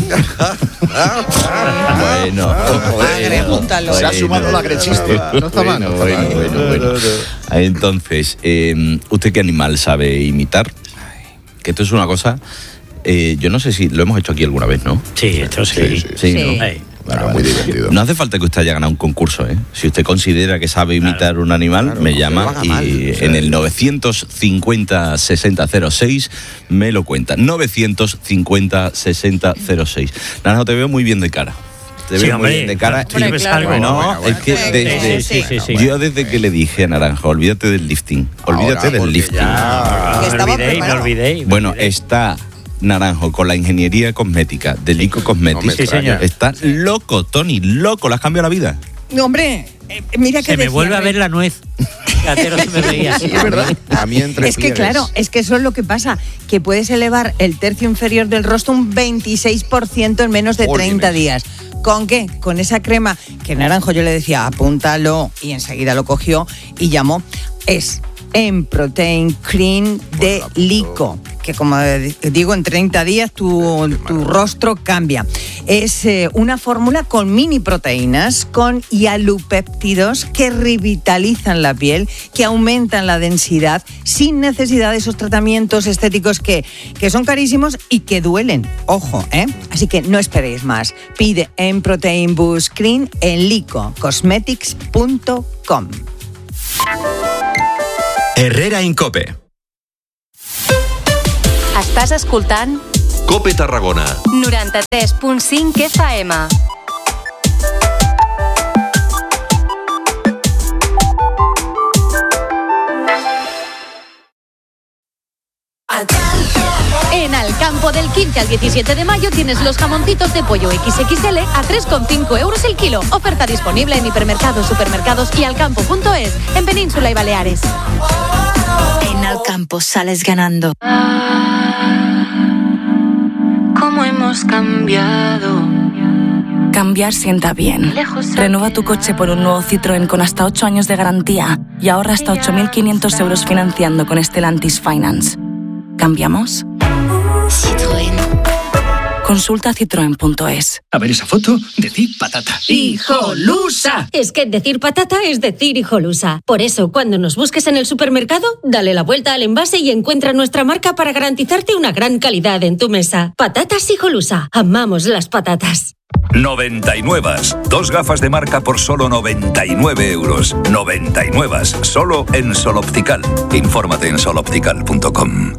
Speaker 18: Bueno,
Speaker 23: bueno, se ha sumado la grechiste.
Speaker 18: No está mal. Bueno, bueno, bueno, bueno. Entonces, eh, ¿usted qué animal sabe imitar? Que esto es una cosa, eh, yo no sé si lo hemos hecho aquí alguna vez, ¿no?
Speaker 22: Sí, esto sí.
Speaker 18: Sí, sí, sí,
Speaker 22: sí.
Speaker 18: ¿no?
Speaker 22: Sí.
Speaker 6: Bueno, muy divertido.
Speaker 18: No hace falta que usted haya ganado un concurso, ¿eh? Si usted considera que sabe imitar claro. un animal, claro, me llama y mal, o sea, en el novecientos cincuenta sesenta cero seis me lo cuenta. novecientos cincuenta sesenta cero seis. Naranjo, te veo muy bien de cara. Te
Speaker 22: sí,
Speaker 18: veo
Speaker 22: hombre,
Speaker 18: muy bien de cara.
Speaker 22: Claro, claro.
Speaker 18: Bueno, no, bueno, bueno, es que desde,
Speaker 22: sí, sí, sí, sí.
Speaker 18: yo desde que le dije a Naranjo, olvídate del lifting, olvídate
Speaker 22: Ahora,
Speaker 18: del lifting.
Speaker 22: Ya, me olvidé, me olvidé. Me
Speaker 18: bueno,
Speaker 22: olvidé.
Speaker 18: está Naranjo con la ingeniería cosmética de Lico Cosmetics.
Speaker 22: Sí, señor.
Speaker 18: Está loco, Tony, loco, le has cambiado la vida.
Speaker 19: No, hombre, eh, mira que
Speaker 22: se me vuelve a ver la nuez. Gatero se me veía así.
Speaker 6: Sí, es verdad. A mí entre
Speaker 19: es que claro, es que eso es lo que pasa, que puedes elevar el tercio inferior del rostro un veintiséis por ciento en menos de treinta días. ¿Con qué? Con esa crema que Naranjo yo le decía, apúntalo, y enseguida lo cogió y llamó. Es En Protein Cream de Lico. que como digo, en treinta días tu, tu rostro cambia. Es eh, una fórmula con mini proteínas, con hialupéptidos que revitalizan la piel, que aumentan la densidad sin necesidad de esos tratamientos estéticos que, que son carísimos y que duelen. Ojo, ¿eh? Así que no esperéis más. Pide en Protein Boost Cream en lico cosmetics punto com.
Speaker 13: Herrera en COPE.
Speaker 1: Estàs escoltant
Speaker 13: COPE Tarragona.
Speaker 1: noranta-tres punt cinc F M.
Speaker 9: En Alcampo, del quince al diecisiete de mayo tienes los jamoncitos de pollo equis equis ele a tres coma cinco euros el kilo. Oferta disponible en hipermercados, supermercados y alcampo punto es en Península y Baleares.
Speaker 14: En Alcampo sales ganando.
Speaker 15: ¿Cómo hemos cambiado?
Speaker 14: Cambiar sienta bien. Renueva tu coche por un nuevo Citroën con hasta ocho años de garantía y ahorra hasta ocho mil quinientos euros financiando con Stellantis Finance. ¿Cambiamos?
Speaker 15: Citroën.
Speaker 14: Consulta citroen punto es.
Speaker 16: A ver esa foto, decir patata.
Speaker 15: ¡Hijolusa! Es que decir patata es decir hijolusa. Por eso, cuando nos busques en el supermercado, dale la vuelta al envase y encuentra nuestra marca para garantizarte una gran calidad en tu mesa. Patatas Hijolusa. Amamos las patatas.
Speaker 17: noventa y nueve. Dos gafas de marca por solo noventa y nueve euros. noventa y nueve. Solo en Sol Optical. Infórmate en sol optical punto com.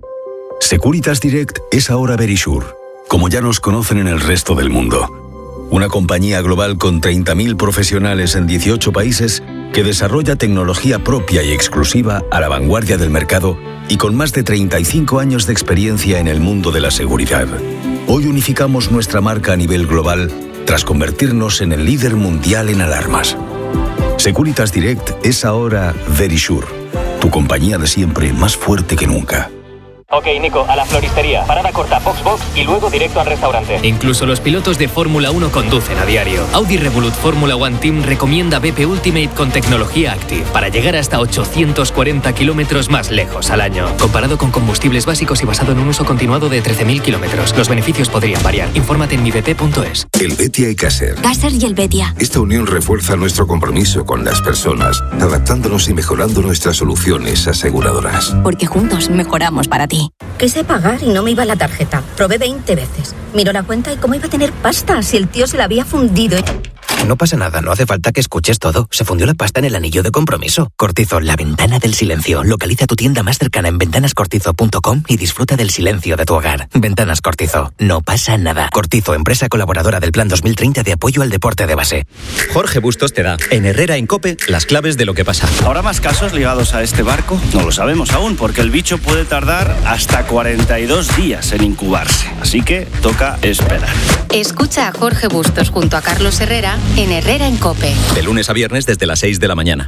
Speaker 20: Securitas Direct es ahora Verisure, como ya nos conocen en el resto del mundo. Una compañía global con treinta mil profesionales en dieciocho países que desarrolla tecnología propia y exclusiva a la vanguardia del mercado y con más de treinta y cinco años de experiencia en el mundo de la seguridad. Hoy unificamos nuestra marca a nivel global tras convertirnos en el líder mundial en alarmas. Securitas Direct es ahora Verisure, tu compañía de siempre más fuerte que nunca.
Speaker 27: Ok, Nico, a la floristería. Parada corta, box box y luego directo al restaurante.
Speaker 28: Incluso los pilotos de Fórmula uno conducen a diario. Audi Revolut Fórmula One Team recomienda B P Ultimate con tecnología Active para llegar hasta ochocientos cuarenta kilómetros más lejos al año. Comparado con combustibles básicos y basado en un uso continuado de trece mil kilómetros. Los beneficios podrían variar. Infórmate en mi b p punto es.
Speaker 29: El Betia y Caser.
Speaker 14: Caser y el Betia.
Speaker 29: Esta unión refuerza nuestro compromiso con las personas, adaptándonos y mejorando nuestras soluciones aseguradoras.
Speaker 14: Porque juntos mejoramos para ti.
Speaker 15: Quise pagar y no me iba la tarjeta. Probé veinte veces. Miró la cuenta y cómo iba a tener pasta si el tío se la había fundido.
Speaker 30: No pasa nada, no hace falta que escuches todo. Se fundió la pasta en el anillo de compromiso. Cortizo, la ventana del silencio. Localiza tu tienda más cercana en ventanas cortizo punto com y disfruta del silencio de tu hogar. Ventanas Cortizo. No pasa nada. Cortizo, empresa colaboradora del Plan dos mil treinta de apoyo al deporte de base.
Speaker 31: Jorge Bustos te da, en Herrera en COPE, las claves de lo que pasa.
Speaker 32: ¿Habrá más casos ligados a este barco? No lo sabemos aún, porque el bicho puede tardar hasta cuarenta y dos días en incubarse. Así que toca esperar.
Speaker 1: Escucha a Jorge Bustos junto a Carlos Herrera en Herrera en COPE.
Speaker 31: De lunes a viernes desde las seis de la mañana.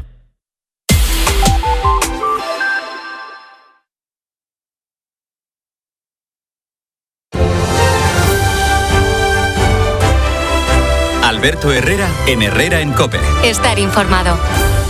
Speaker 31: Alberto Herrera en Herrera en COPE.
Speaker 1: Estar informado.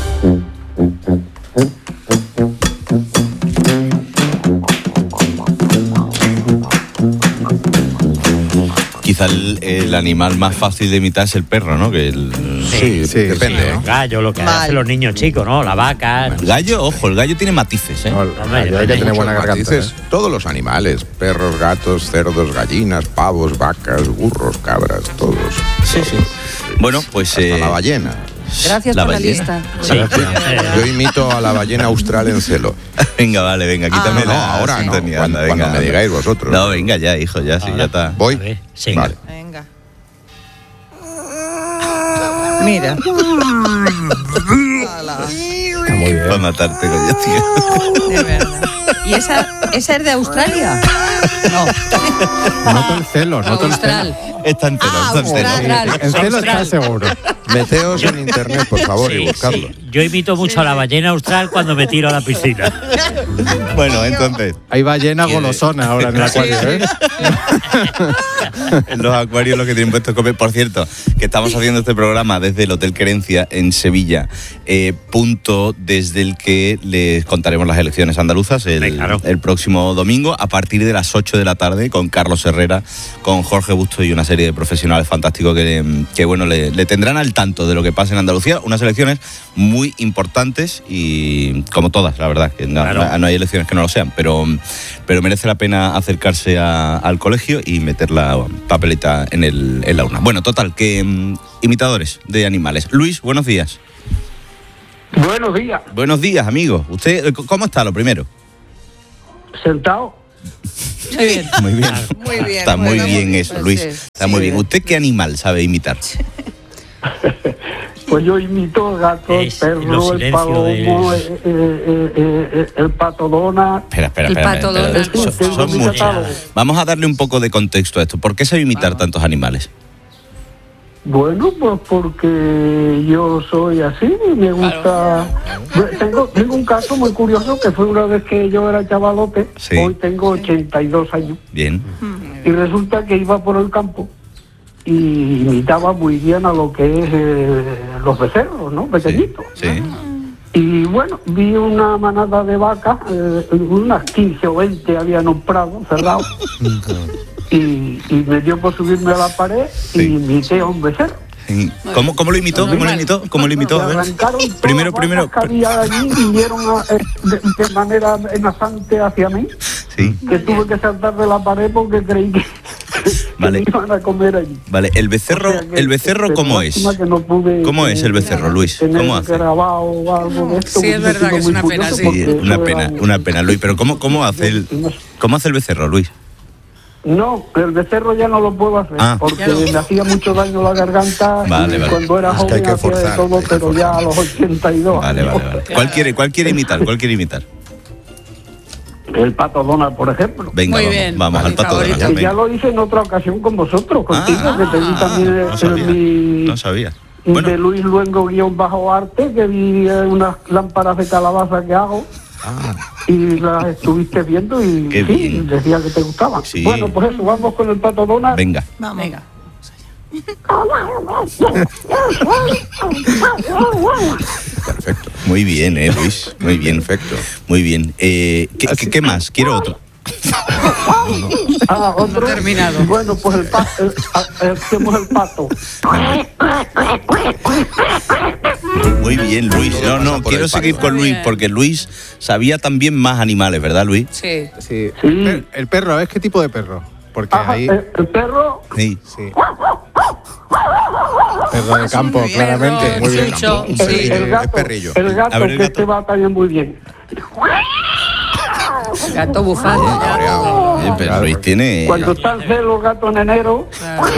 Speaker 18: Quizá el, el animal más fácil de imitar es el perro, ¿no? Que el,
Speaker 21: sí, sí, depende. Sí,
Speaker 22: ¿no? Gallo, lo que Mal. hacen los niños chicos, ¿no? La vaca.
Speaker 18: El gallo, ojo, el gallo tiene matices, ¿eh?
Speaker 21: No, el gallo hay que tener buena garganta. ¿eh?
Speaker 6: Todos los animales, perros, gatos, cerdos, gallinas, pavos, vacas, burros, cabras, todos.
Speaker 18: Sí, sí. Bueno, pues...
Speaker 6: Hasta eh, la ballena.
Speaker 3: Gracias
Speaker 18: la
Speaker 3: por
Speaker 18: ballena.
Speaker 3: la lista.
Speaker 18: Sí.
Speaker 6: Yo imito a la ballena austral en celo.
Speaker 18: Venga, vale, venga, quítame
Speaker 6: ah, no,
Speaker 18: la
Speaker 6: ahora no,
Speaker 18: sintonía,
Speaker 6: cuando,
Speaker 18: anda, venga,
Speaker 6: cuando me digáis vosotros.
Speaker 18: No, venga ya, hijo, ya, sí, ya está.
Speaker 6: ¿Voy?
Speaker 22: Sí.
Speaker 6: Vale.
Speaker 19: Venga. Mira.
Speaker 21: Está muy bien.
Speaker 18: Para matarte, coño, tío.
Speaker 19: De verdad. ¿Y esa, esa es de Australia? No.
Speaker 21: Noto el celo, noto el celo.
Speaker 22: Está en celo,
Speaker 19: ah,
Speaker 22: está en celo.
Speaker 21: En celo está seguro.
Speaker 6: Meteos en internet, por favor,
Speaker 22: Sí,
Speaker 6: y buscarlo.
Speaker 22: sí. Yo imito mucho a la ballena austral cuando me tiro a la piscina.
Speaker 18: Bueno, entonces.
Speaker 21: Hay ballena golosona ahora en el acuario, ¿eh?
Speaker 18: En los acuarios lo que tienen puesto es comer. Por cierto, que estamos haciendo este programa desde el Hotel Querencia en Sevilla, eh, punto desde el que les contaremos las elecciones andaluzas el, sí, claro. el próximo domingo a partir de las ocho de la tarde con Carlos Herrera, con Jorge Busto y una serie de profesionales fantásticos que, que bueno, le, le tendrán al tanto de lo que pasa en Andalucía. Unas elecciones muy importantes y como todas, la verdad, que no, claro. no, no hay elecciones que no lo sean, pero, pero merece la pena acercarse a, al colegio y meter la papeleta en, el, en la urna. Bueno, total, que um, imitadores de animales. Luis, buenos días.
Speaker 2: Buenos días.
Speaker 18: Buenos días, amigo. ¿Usted cómo está, lo primero?
Speaker 2: Sentado.
Speaker 3: Muy bien.
Speaker 18: Muy bien.
Speaker 3: Muy bien.
Speaker 18: Está muy
Speaker 3: bueno,
Speaker 18: bien eso,
Speaker 3: pues
Speaker 18: Luis.
Speaker 3: sí,
Speaker 18: Está
Speaker 3: sí,
Speaker 18: muy bien.
Speaker 3: bien.
Speaker 18: ¿Usted qué animal sabe imitar?
Speaker 2: Pues yo imito el gato, el perro, el palomo, de... eh, eh, eh, el pato Donald.
Speaker 18: Espera, espera,
Speaker 2: el
Speaker 18: espera.
Speaker 2: pato
Speaker 18: espera,
Speaker 2: Donald.
Speaker 18: espera. Son, son muchos. Vamos a darle un poco de contexto a esto. ¿Por qué sabe imitar Vamos. tantos animales?
Speaker 2: Bueno, pues porque yo soy así, me gusta... Claro. Tengo, tengo un caso muy curioso que fue una vez que yo era chavalote, sí. Hoy tengo ochenta y dos años.
Speaker 18: Bien.
Speaker 2: Y resulta que iba por el campo y imitaba muy bien a lo que es eh, los becerros, ¿no? Pequeñitos.
Speaker 18: Sí. sí.
Speaker 2: Y bueno, vi una manada de vacas, eh, unas quince o veinte había en un prado cerrado. Y, y me dio por subirme a la pared sí. y imité a un becerro.
Speaker 18: ¿Cómo, cómo lo imitó? ¿Cómo lo imitó? ¿Cómo lo imitó? A ver. Primero, primero.
Speaker 2: Que había allí y vinieron a, eh, de, de manera amenazante hacia mí.
Speaker 18: Sí.
Speaker 2: Que tuve que saltar de la pared porque creí que,
Speaker 18: vale.
Speaker 2: que me iban a comer allí.
Speaker 18: Vale, el becerro, o sea, que, el becerro ¿cómo es?
Speaker 2: No pude,
Speaker 18: ¿Cómo es el becerro, Luis? ¿Cómo hace?
Speaker 2: Algo de esto,
Speaker 3: sí, es verdad que es una pena, sí.
Speaker 18: sí una pena, una pena, Luis. Pero ¿cómo, cómo hace el, cómo hace el becerro, Luis?
Speaker 2: No, el becerro ya no lo puedo hacer, ah. porque no. me hacía mucho daño la garganta
Speaker 18: vale,
Speaker 2: y
Speaker 18: vale.
Speaker 2: cuando era
Speaker 18: es
Speaker 2: joven
Speaker 18: que
Speaker 2: hacía de todo, pero ya a los ochenta y dos.
Speaker 18: Vale, vale, vale. ¿Cuál quiere, cuál quiere imitar? ¿Cuál quiere imitar?
Speaker 2: El pato Donald, por ejemplo.
Speaker 18: Venga,
Speaker 2: Muy
Speaker 18: vamos,
Speaker 2: bien.
Speaker 18: vamos al pato Donald.
Speaker 2: Ya, ya lo hice en otra ocasión con vosotros, contigo, ah, que te vi también
Speaker 18: no sabía,
Speaker 2: en mi...
Speaker 18: No sabía. Bueno.
Speaker 2: De Luis Luengo guión bajo arte, que vi unas lámparas de calabaza que hago. Ah. Y las estuviste viendo y
Speaker 18: Qué
Speaker 2: sí,
Speaker 18: bien.
Speaker 2: decía que te gustaban.
Speaker 18: Sí.
Speaker 2: Bueno, pues eso, vamos con el pato Donald.
Speaker 18: Venga.
Speaker 3: Vamos. Venga.
Speaker 6: Perfecto.
Speaker 18: Muy bien, eh, Luis. Muy bien. Perfecto. Muy bien. Eh, ¿qué, qué, ¿Qué más? Quiero otro.
Speaker 2: Ah, otro.
Speaker 3: No terminado.
Speaker 2: Bueno, pues el pato, el, el, hacemos el pato.
Speaker 18: Muy bien, Luis. No, no, quiero seguir con Luis porque Luis sabía también más animales, ¿verdad, Luis?
Speaker 3: Sí.
Speaker 21: Sí. sí. El, per, el perro, ¿ves qué tipo de perro? Porque
Speaker 2: Ajá,
Speaker 21: ahí...
Speaker 2: el, el perro...
Speaker 18: Sí.
Speaker 21: sí. Perro de campo,
Speaker 3: muy bien,
Speaker 21: claramente.
Speaker 3: Muy
Speaker 21: muy bien.
Speaker 3: Chucho,
Speaker 2: el,
Speaker 3: sí.
Speaker 2: el gato,
Speaker 6: es perrillo.
Speaker 2: El gato,
Speaker 18: A ver, el
Speaker 2: que
Speaker 18: gato.
Speaker 2: este va también muy bien.
Speaker 3: Gato bufando.
Speaker 6: Cabreado.
Speaker 18: Eh, pero Luis tiene...
Speaker 2: Cuando están celos los gatos en enero...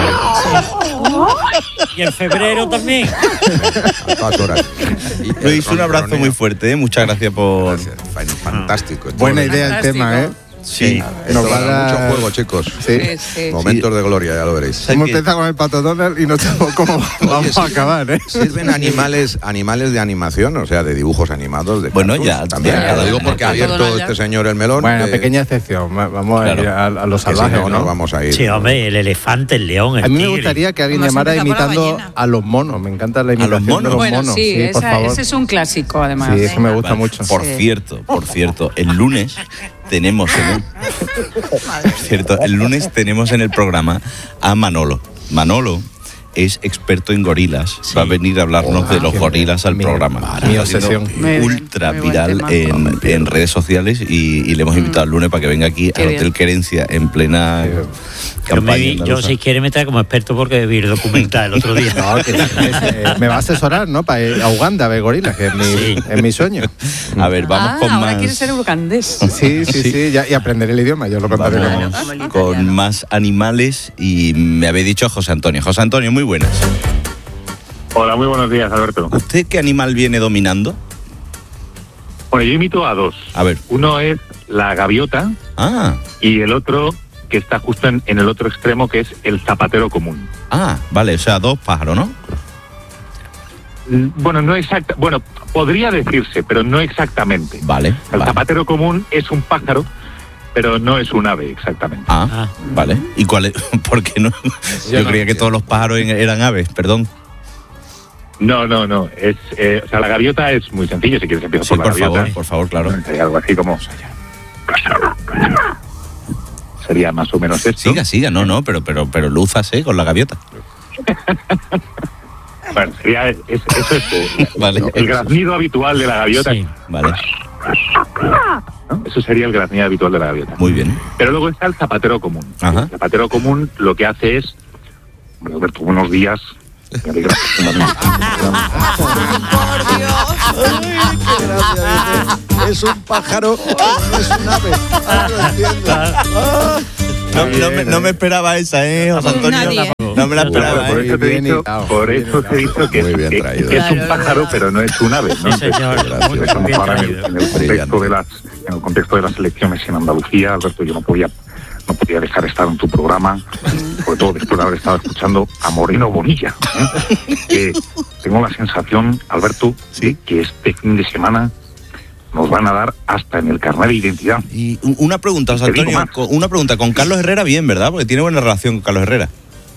Speaker 22: Y en febrero también.
Speaker 6: A todas horas. Y
Speaker 18: Luis, un abrazo
Speaker 6: ronroneo.
Speaker 18: muy fuerte, ¿eh? Muchas gracias por...
Speaker 6: Gracias. Fantástico.
Speaker 21: Buena idea el
Speaker 3: Fantástico.
Speaker 21: tema, ¿eh?
Speaker 18: Sí.
Speaker 6: Nos
Speaker 21: Nos
Speaker 6: va
Speaker 21: va
Speaker 6: a
Speaker 21: a
Speaker 6: dar
Speaker 21: dar-
Speaker 6: mucho juego, chicos.
Speaker 21: Sí.
Speaker 3: Sí, sí.
Speaker 6: Momentos de gloria, ya lo veréis.
Speaker 21: Hemos empezado con el pato Donald y no sabemos cómo vamos a acabar, ¿eh?
Speaker 6: Sirven animales animales de animación, o sea, de dibujos animados. De
Speaker 18: Bueno,
Speaker 6: cartoons,
Speaker 18: ya,
Speaker 6: también.
Speaker 18: ya,
Speaker 6: Lo digo
Speaker 18: ya,
Speaker 6: porque
Speaker 18: ya.
Speaker 6: ha abierto
Speaker 3: Todo ya.
Speaker 6: este señor el melón.
Speaker 21: Bueno,
Speaker 6: que-
Speaker 21: pequeña excepción. Va- Vamos
Speaker 18: Claro.
Speaker 21: a ir a, a los
Speaker 6: que si
Speaker 21: salvajes,
Speaker 6: no,
Speaker 21: ¿no?
Speaker 6: nos vamos a ir.
Speaker 22: Sí, hombre, el elefante, el león, el
Speaker 21: A mí me
Speaker 22: tigre.
Speaker 21: gustaría que alguien
Speaker 3: Vamos a
Speaker 21: llamara
Speaker 3: empezar por la
Speaker 21: imitando
Speaker 3: ballena.
Speaker 21: a los monos. Me encanta la
Speaker 18: los
Speaker 21: imitación de
Speaker 18: monos?
Speaker 21: los
Speaker 3: Bueno,
Speaker 21: monos.
Speaker 3: sí,
Speaker 21: por
Speaker 3: esa-
Speaker 21: favor.
Speaker 3: ese es un clásico, además.
Speaker 21: Sí, eso me gusta
Speaker 18: Vale.
Speaker 21: mucho.
Speaker 18: Por
Speaker 3: Sí.
Speaker 18: cierto, por cierto, el lunes tenemos en el, por cierto, el lunes tenemos en el programa a Manolo. Manolo es experto en gorilas. Va a venir a hablarnos
Speaker 21: Oh,
Speaker 18: de los
Speaker 21: qué
Speaker 18: gorilas al
Speaker 21: mi-
Speaker 18: programa.
Speaker 21: mi
Speaker 18: Está siendo
Speaker 21: obsesión.
Speaker 3: Muy bien,
Speaker 18: ultra
Speaker 3: muy buen
Speaker 18: viral
Speaker 3: tema.
Speaker 18: en, en redes sociales y, y le hemos invitado el lunes para que venga aquí
Speaker 3: Qué
Speaker 18: al
Speaker 3: bien.
Speaker 18: Hotel Querencia en plena
Speaker 21: Sí.
Speaker 22: Yo, me
Speaker 18: campaña
Speaker 22: vi- yo
Speaker 18: andaluza.
Speaker 22: si quiere me trae como experto porque vi el documental el otro día.
Speaker 21: No, que- es- eh, me va a asesorar, ¿no? Para ir a Uganda a ver gorilas, que es mi,
Speaker 22: Sí.
Speaker 21: es mi sueño.
Speaker 18: A ver, vamos
Speaker 3: ah,
Speaker 18: con
Speaker 3: ahora
Speaker 18: más.
Speaker 3: quiere ser ugandés.
Speaker 21: Sí, sí, sí,
Speaker 18: Sí.
Speaker 21: ya- y aprender el idioma, yo lo contaré
Speaker 18: Vamos
Speaker 21: luego.
Speaker 18: con más animales y me habéis dicho José Antonio. José Antonio, muy buenas.
Speaker 4: Hola, muy buenos días, Alberto.
Speaker 18: ¿Usted qué animal viene dominando?
Speaker 4: Bueno, yo imito a dos.
Speaker 18: A ver.
Speaker 4: Uno es la gaviota
Speaker 18: Ah,
Speaker 4: y el otro que está justo en, en el otro extremo, que es el zapatero común.
Speaker 18: ah, vale, o sea, dos pájaros, ¿no?
Speaker 4: Bueno, no exacta, bueno, podría decirse, pero no exactamente.
Speaker 18: Vale.
Speaker 4: El
Speaker 18: vale.
Speaker 4: zapatero común es un pájaro, pero no es un ave exactamente.
Speaker 18: Ah, ah. vale. ¿Y cuál es? ¿Por qué no? Yo, Yo no creía que todos los pájaros eran aves, perdón.
Speaker 4: No, no, no. Es, eh, o sea, la gaviota es muy sencillo, si quieres empiezo
Speaker 18: sí,
Speaker 4: por la
Speaker 18: por
Speaker 4: gaviota.
Speaker 18: Favor, por favor, claro.
Speaker 4: Sería algo así como... Sería más o menos esto.
Speaker 18: Siga, siga, no, no, pero, pero, pero lúzase con la gaviota.
Speaker 4: Bueno, sería, es, eso es eh,
Speaker 18: vale.
Speaker 4: el graznido habitual de la gaviota.
Speaker 18: Sí, vale.
Speaker 4: ¿No? Eso sería el graznido habitual de la gaviota.
Speaker 18: Muy bien.
Speaker 4: Pero luego está el zapatero común.
Speaker 18: Ajá.
Speaker 4: El zapatero común lo que hace es... Bueno, Alberto, buenos días. Me alegra.
Speaker 6: Es un pájaro, no es un ave. Ah, lo entiendo. Ah.
Speaker 18: No, no, me, no me esperaba esa, ¿eh, José Antonio?
Speaker 3: Nadie.
Speaker 18: No me la esperaba.
Speaker 4: Por eso te he dicho, por eso te he dicho que, es, que, que es un pájaro, pero no es un ave, ¿no?
Speaker 22: Sí, señor.
Speaker 4: Entonces, ahora en el, en el contexto de las, en el contexto de las elecciones en Andalucía, Alberto, yo no podía no podía dejar de estar en tu programa, sobre todo después de haber estado escuchando a Moreno Bonilla. ¿eh? Que tengo la sensación, Alberto, ¿sí? que este fin de semana nos van a dar hasta en el carnet de identidad.
Speaker 18: Y una pregunta, José Antonio, con, una pregunta, con Carlos Herrera bien, ¿verdad? Porque tiene buena relación con Carlos Herrera.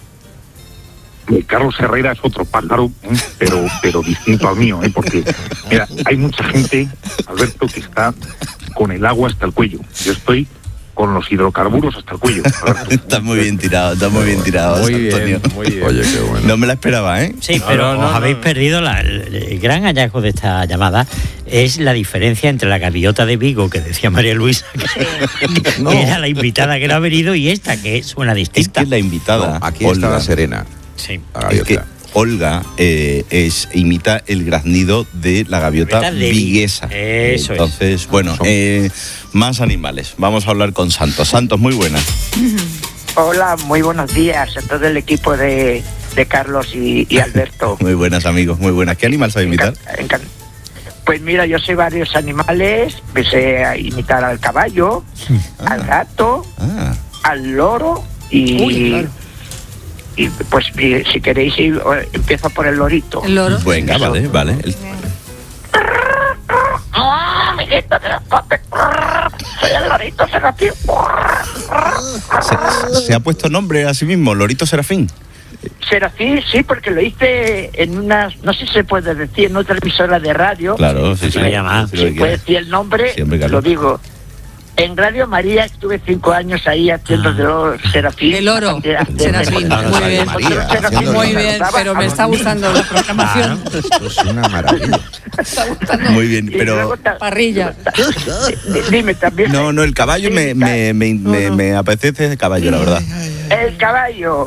Speaker 4: Y Carlos Herrera es otro pájaro, ¿eh? pero pero distinto al mío, ¿eh? Porque, mira, hay mucha gente, Alberto, que está con el agua hasta el cuello. Yo estoy con los hidrocarburos hasta el cuello.
Speaker 18: Está muy bien tirado, está muy bien tirado,
Speaker 21: muy
Speaker 18: José Antonio.
Speaker 21: Bien, muy bien.
Speaker 6: Oye, qué bueno.
Speaker 18: No me la esperaba, ¿eh?
Speaker 22: Sí, pero no, no, os habéis no. perdido la, el, el gran hallazgo de esta llamada es la diferencia entre la gaviota de Vigo, que decía María Luisa, que, no. que era la invitada que no ha venido, y esta, que suena distinta.
Speaker 18: Es que la invitada...
Speaker 6: No, aquí
Speaker 18: Olga,
Speaker 6: está la Serena.
Speaker 22: Sí.
Speaker 6: La gaviota.
Speaker 18: Es que Olga eh, es, imita el graznido de la gaviota viguesa.
Speaker 22: Eso
Speaker 18: Entonces,
Speaker 22: es.
Speaker 18: bueno, eh, más animales. Vamos a hablar con Santos. Santos, muy buenas.
Speaker 5: Hola, muy buenos días a todo el equipo de, de Carlos y, y Alberto.
Speaker 18: Muy buenas, amigos, muy buenas. ¿Qué animal sabe imitar?
Speaker 5: Encan- encan- pues mira, yo sé varios animales. Empecé a imitar al caballo, ah. al gato, ah. al loro y... Uy, claro. Y pues si queréis empiezo por el lorito.
Speaker 3: El loro.
Speaker 18: Venga,
Speaker 5: Eso.
Speaker 18: vale, vale. El...
Speaker 5: Amiguito de los copes. Soy el lorito Serafín.
Speaker 18: Se, se ha puesto nombre a sí mismo, Lorito Serafín.
Speaker 5: Serafín, sí, porque lo hice en una, no sé si se puede decir, en otra emisora de radio.
Speaker 18: Claro, sí, sí.
Speaker 5: Si, llama, si puede decir el nombre,
Speaker 18: Siempre,
Speaker 5: lo digo. En Radio María estuve cinco años ahí haciendo ah. de oro Serafín.
Speaker 3: El oro, de, de, Serafín, de, muy bien. María, Serafín, muy bien, pero me está gustando la programación.
Speaker 6: Ah, esto es una maravilla.
Speaker 3: Me está gustando.
Speaker 18: Muy bien, pero...
Speaker 5: Ta-
Speaker 3: Parrilla.
Speaker 5: Dime también.
Speaker 18: No, no, el caballo me, me, me, me, me apetece el caballo, la verdad.
Speaker 5: El caballo.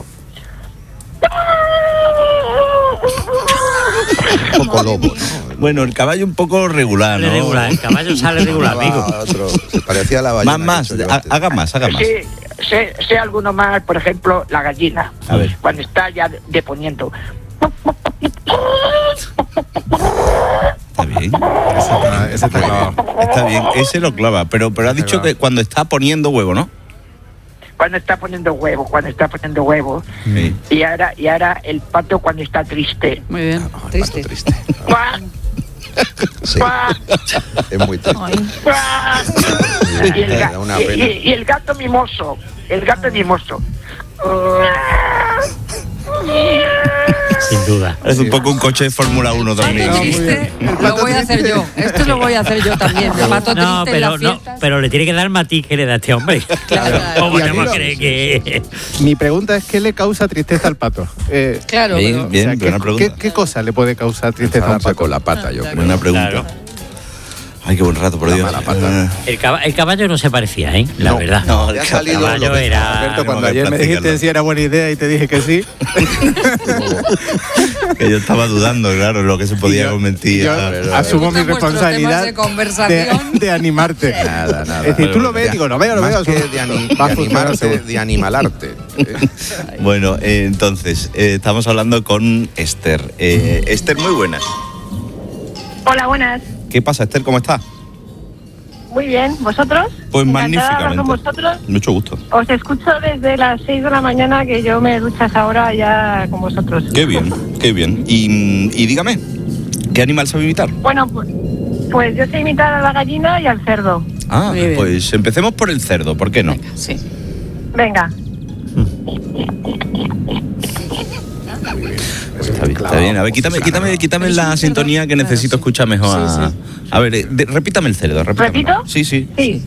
Speaker 6: Un poco lobo, ¿no?
Speaker 18: Bueno, el caballo un poco regular, ¿no?
Speaker 22: Regular, el caballo sale regular, amigo.
Speaker 6: Otro, se parecía a la ballena.
Speaker 18: Más, más, haga más, haga más.
Speaker 5: Sí, sé, sé alguno más, por ejemplo, la gallina.
Speaker 18: A ver.
Speaker 5: Cuando está ya deponiendo.
Speaker 18: Está bien.
Speaker 21: Ese, ah, ese te clava.
Speaker 18: Está bien, ese lo clava, pero, pero has dicho que cuando está poniendo huevo, ¿no?
Speaker 5: Cuando está poniendo huevos, cuando está poniendo huevos.
Speaker 18: Sí.
Speaker 5: Y ahora, y ahora el pato cuando está triste.
Speaker 3: Muy bien.
Speaker 6: Ah, no,
Speaker 3: triste.
Speaker 6: triste. Sí. Es muy triste.
Speaker 5: Y el, ga- y, y, y el gato mimoso. El gato mimoso.
Speaker 22: Sin duda.
Speaker 18: Es un poco un coche de Fórmula uno también.
Speaker 3: No, triste, lo voy a hacer yo. Esto lo voy a hacer yo también. Me mato
Speaker 22: No,
Speaker 3: triste
Speaker 22: pero
Speaker 3: en las
Speaker 22: no,
Speaker 3: fiestas.
Speaker 22: pero le tiene que dar matiz que le da a este hombre.
Speaker 3: Claro.
Speaker 22: ¿Cómo
Speaker 21: Y a
Speaker 22: te
Speaker 21: mí
Speaker 22: vas a
Speaker 21: lo-
Speaker 22: creer que...?
Speaker 21: Mi pregunta es, ¿qué le causa tristeza al pato? Eh,
Speaker 3: Claro,
Speaker 18: Bien,
Speaker 3: pero-
Speaker 18: bien,
Speaker 21: o sea,
Speaker 18: buena
Speaker 21: ¿qué,
Speaker 18: pregunta.
Speaker 21: ¿qué, ¿Qué cosa le puede causar tristeza a un
Speaker 6: Enfadarse
Speaker 21: pato?
Speaker 6: con la pata, yo creo.
Speaker 18: Buena pregunta.
Speaker 22: Claro.
Speaker 18: Ay, qué buen rato, por
Speaker 6: La
Speaker 18: Dios.
Speaker 6: mala pata.
Speaker 22: El, caba- el caballo no se parecía, ¿eh? La
Speaker 6: No,
Speaker 22: verdad.
Speaker 18: no,
Speaker 22: el
Speaker 6: ya ha salido
Speaker 22: caballo
Speaker 6: lo que-
Speaker 22: era...
Speaker 21: Alberto, cuando
Speaker 18: no,
Speaker 21: ayer me
Speaker 18: practicarlo.
Speaker 21: dijiste si era buena idea y te dije que sí,
Speaker 18: Que yo estaba dudando, claro, lo que se podía
Speaker 21: yo-
Speaker 18: convertir.
Speaker 21: yo
Speaker 18: a-
Speaker 21: asumo mi
Speaker 3: Me gustan vuestros
Speaker 21: responsabilidad
Speaker 3: temas de conversación.
Speaker 21: de, de animarte.
Speaker 6: Nada, nada.
Speaker 21: Es decir, tú lo ves, digo, no veo, no
Speaker 6: Más
Speaker 21: veo.
Speaker 6: que
Speaker 21: eso
Speaker 6: de, ani-
Speaker 21: va a
Speaker 6: de
Speaker 21: funcionar
Speaker 6: animarte,
Speaker 21: seguro.
Speaker 6: de animalarte. Eh,
Speaker 18: Bueno, eh, entonces, eh, estamos hablando con Esther. Eh, Esther, muy buenas.
Speaker 7: Hola, buenas.
Speaker 18: ¿Qué pasa, Esther? ¿Cómo estás?
Speaker 7: muy bien. ¿Vosotros?
Speaker 18: Pues
Speaker 7: Encantada de hablar
Speaker 18: magníficamente.
Speaker 7: con vosotros.
Speaker 18: Mucho gusto.
Speaker 7: Os escucho desde las seis de la mañana, que yo me duchas ahora ya con vosotros.
Speaker 18: Qué bien, qué bien. Y, y dígame, ¿qué animal sabe imitar?
Speaker 7: Bueno, pues, pues yo sé imitar a la gallina y al cerdo.
Speaker 18: Ah, pues empecemos por el cerdo, ¿por qué no?
Speaker 3: Sí.
Speaker 7: Venga.
Speaker 18: Está bien, está bien. A ver, quítame, quítame, quítame la sintonía que necesito escuchar mejor. A, a ver, eh, de- repítame el cerdo. Repítame.
Speaker 7: ¿Repito?
Speaker 18: Sí, sí.
Speaker 7: Sí.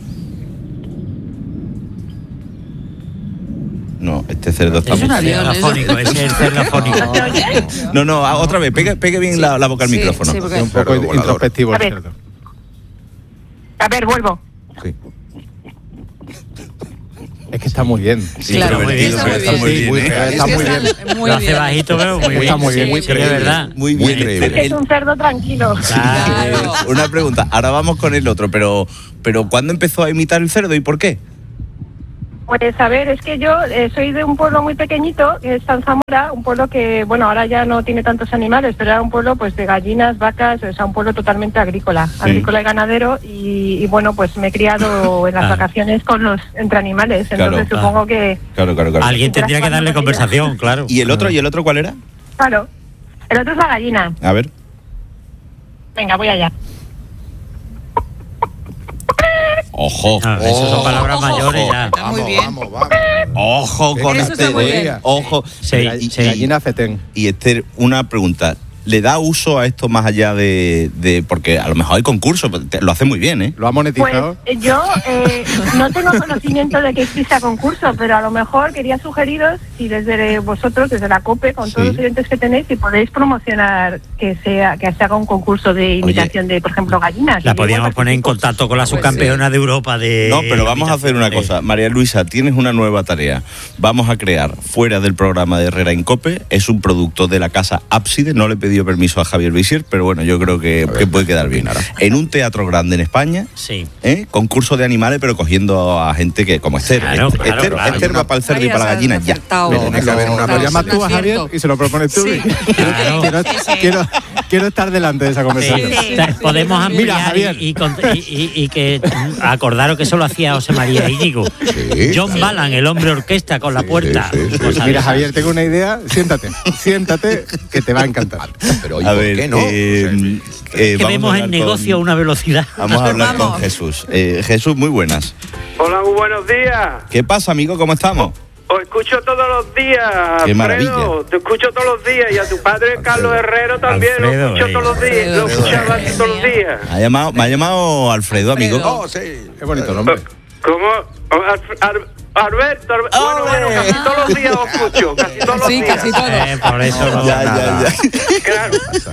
Speaker 18: No, este cerdo está
Speaker 22: Es
Speaker 18: muy
Speaker 22: un avión,
Speaker 18: feo.
Speaker 22: eso. Afónico, ese es el cerdo afónico.
Speaker 18: No, no, a- otra vez, pegue, pegue bien la, la boca al
Speaker 3: Sí,
Speaker 18: micrófono.
Speaker 3: sí, porque-
Speaker 21: Un poco introspectivo
Speaker 7: A
Speaker 21: el
Speaker 7: ver.
Speaker 21: cerdo.
Speaker 7: A ver, vuelvo.
Speaker 21: Es que está muy bien.
Speaker 18: Sí, Claro, pero muy bien,
Speaker 21: Está
Speaker 18: está muy bien,
Speaker 21: muy
Speaker 18: ¿eh?
Speaker 21: bien. Está muy bien.
Speaker 22: Lo hace bajito, pero muy bien.
Speaker 21: Está muy bien, muy
Speaker 22: Sí, de
Speaker 21: creíble.
Speaker 22: verdad.
Speaker 18: Muy bien.
Speaker 7: Es
Speaker 18: El-
Speaker 7: un cerdo tranquilo.
Speaker 18: Eh, Una pregunta, ahora vamos con el otro, pero, pero ¿cuándo empezó a imitar el cerdo y por qué?
Speaker 7: Pues a ver, es que yo eh, soy de un pueblo muy pequeñito, que es San Zamora, un pueblo que, bueno, ahora ya no tiene tantos animales, pero era un pueblo pues de gallinas, vacas, o sea, un pueblo totalmente agrícola, agrícola y ganadero, y, y, bueno, pues me he criado en las
Speaker 22: Ah.
Speaker 7: vacaciones con los entre animales, entonces
Speaker 22: Claro.
Speaker 7: supongo que,
Speaker 18: Claro, claro, claro.
Speaker 22: Alguien tendría que darle conversación, claro.
Speaker 18: ¿Y el otro, y el otro cuál era?
Speaker 7: claro, el otro es la gallina.
Speaker 18: A ver.
Speaker 7: Venga, voy allá.
Speaker 18: Ojo.
Speaker 22: Ah, esas son palabras
Speaker 18: Ojo.
Speaker 22: mayores ya.
Speaker 3: Está muy bien.
Speaker 18: Ojo con
Speaker 3: Eso
Speaker 18: este.
Speaker 3: está muy bien.
Speaker 18: Ojo.
Speaker 22: Sí,
Speaker 18: y,
Speaker 22: sí.
Speaker 21: Gallina fetén.
Speaker 18: y este, una pregunta. ¿Le da uso a esto más allá de, de- porque a lo mejor hay concursos, te- lo hace muy bien, ¿eh?
Speaker 21: ¿Lo ha
Speaker 7: Pues
Speaker 21: monetizado?
Speaker 7: eh, yo eh, no tengo conocimiento de que exista concurso, pero a lo mejor quería sugeriros si desde vosotros, desde la COPE, con todos
Speaker 18: Sí.
Speaker 7: los oyentes que tenéis, si podéis promocionar que sea que se haga un concurso de imitación de, por ejemplo, gallinas.
Speaker 22: La
Speaker 7: Y
Speaker 22: podríamos
Speaker 7: igual
Speaker 22: poner en contacto con la subcampeona de Europa de...
Speaker 18: No, pero vamos a hacer una
Speaker 22: imitaciones.
Speaker 18: cosa. María Luisa, tienes una nueva tarea. Vamos a crear, fuera del programa de Herrera en COPE, es un producto de la casa Ábside. No le he pedido permiso a Javier Visier, pero bueno, yo creo que, que puede quedar bien. En un teatro grande en España,
Speaker 22: Sí.
Speaker 18: ¿eh? Concurso de animales, pero cogiendo a gente que como Esther.
Speaker 22: Claro,
Speaker 18: Esther,
Speaker 22: claro,
Speaker 18: Esther-
Speaker 22: claro.
Speaker 18: Esther va para el cerdo y para la gallina ya.
Speaker 21: Lo tiene que haber una
Speaker 3: Claro,
Speaker 21: Lo llamas
Speaker 3: es
Speaker 21: tú
Speaker 3: un
Speaker 21: a Javier
Speaker 3: acierto.
Speaker 21: y se lo propones tú.
Speaker 3: Sí.
Speaker 21: Quiero, quiero, quiero, quiero estar delante de esa conversación.
Speaker 22: Sí, ta- podemos ampliar
Speaker 21: Mira, Javier.
Speaker 22: y, y con- y- y- y que mm, acordaros que eso lo hacía José María Íñigo. John Balan, el hombre orquesta con la puerta. Cosas de
Speaker 21: Mira,
Speaker 22: esas.
Speaker 21: Javier, tengo una idea. Siéntate, siéntate, que te va a encantar.
Speaker 6: Pero
Speaker 18: A ver, eh, eh,
Speaker 22: que
Speaker 18: vamos a
Speaker 22: vemos
Speaker 18: hablar
Speaker 22: el negocio a
Speaker 18: con-
Speaker 22: una velocidad.
Speaker 18: Vamos a hablar
Speaker 3: Vamos.
Speaker 18: con Jesús. Eh, Jesús, muy buenas.
Speaker 8: Hola, muy buenos días.
Speaker 18: ¿Qué pasa, amigo? ¿Cómo estamos?
Speaker 8: Os escucho todos los días,
Speaker 18: Qué
Speaker 8: Alfredo.
Speaker 18: maravilla.
Speaker 8: Te escucho todos los días. Y a tu padre, Carlos Herrero, también
Speaker 18: Alfredo,
Speaker 8: lo escucho
Speaker 18: eh.
Speaker 8: todos los días. Lo escuchaba así todos los días.
Speaker 18: Me ha llamado, me ha llamado Alfredo, amigo.
Speaker 8: Oh,
Speaker 6: sí.
Speaker 21: Qué bonito nombre.
Speaker 8: ¿Cómo? Alf- Al- Alberto, Alber- bueno, bueno, casi todos los días os escucho. Casi todos los
Speaker 3: Sí,
Speaker 8: días.
Speaker 3: casi todos.
Speaker 22: Eh, por eso no.
Speaker 18: Ya, ya, ya.
Speaker 8: Claro.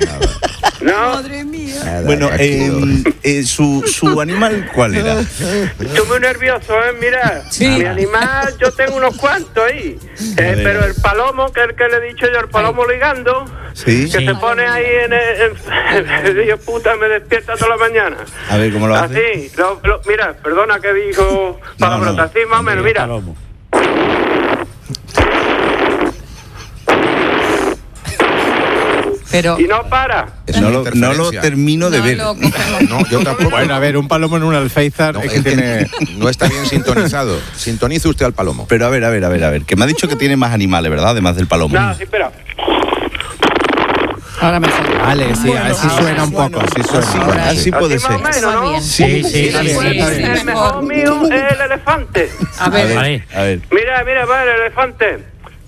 Speaker 8: No.
Speaker 3: Madre mía.
Speaker 18: Bueno, eh, eh, su, su animal, ¿cuál era?
Speaker 8: Estoy muy nervioso, ¿eh? Mira,
Speaker 3: Sí.
Speaker 8: mi animal, yo tengo unos cuantos ahí. Eh,
Speaker 18: ver.
Speaker 8: pero el palomo, que es el que le he dicho yo, el palomo ligando,
Speaker 18: Sí.
Speaker 8: que
Speaker 18: Sí.
Speaker 8: se pone ahí en el... en- Dios puta, me despierta toda la mañana.
Speaker 18: A ver, ¿cómo lo hace?
Speaker 8: Así, lo- lo- mira, perdona que dijo palabrota, así más o menos, mira.
Speaker 3: Pero
Speaker 8: Y no para.
Speaker 18: No lo, no lo termino de
Speaker 3: no
Speaker 18: ver.
Speaker 3: lo cogemos.
Speaker 6: No, yo tampoco.
Speaker 21: Bueno, a ver, un palomo en un alféizar
Speaker 6: No,
Speaker 21: es que
Speaker 6: es que
Speaker 21: tiene...
Speaker 6: no está bien sintonizado. Sintonice usted al palomo.
Speaker 18: Pero a ver, a ver, a ver, a ver. Que me ha dicho que tiene más animales, ¿verdad? Además del palomo.
Speaker 8: Nada, sí, espera.
Speaker 3: ahora mejor.
Speaker 21: Vale, sí, a ver si suena un poco, sí suena.
Speaker 18: Así,
Speaker 21: Ahora
Speaker 18: así
Speaker 21: sí.
Speaker 18: puede
Speaker 8: Así
Speaker 18: ser.
Speaker 8: más o menos, ¿no?
Speaker 22: Sí, sí,
Speaker 8: Y
Speaker 22: sí,
Speaker 8: después,
Speaker 21: sí, está bien.
Speaker 8: el mejor mío es el elefante.
Speaker 3: A
Speaker 18: A
Speaker 3: ver,
Speaker 18: ver,
Speaker 22: Vale.
Speaker 18: a ver.
Speaker 8: Mira, mira, va el elefante.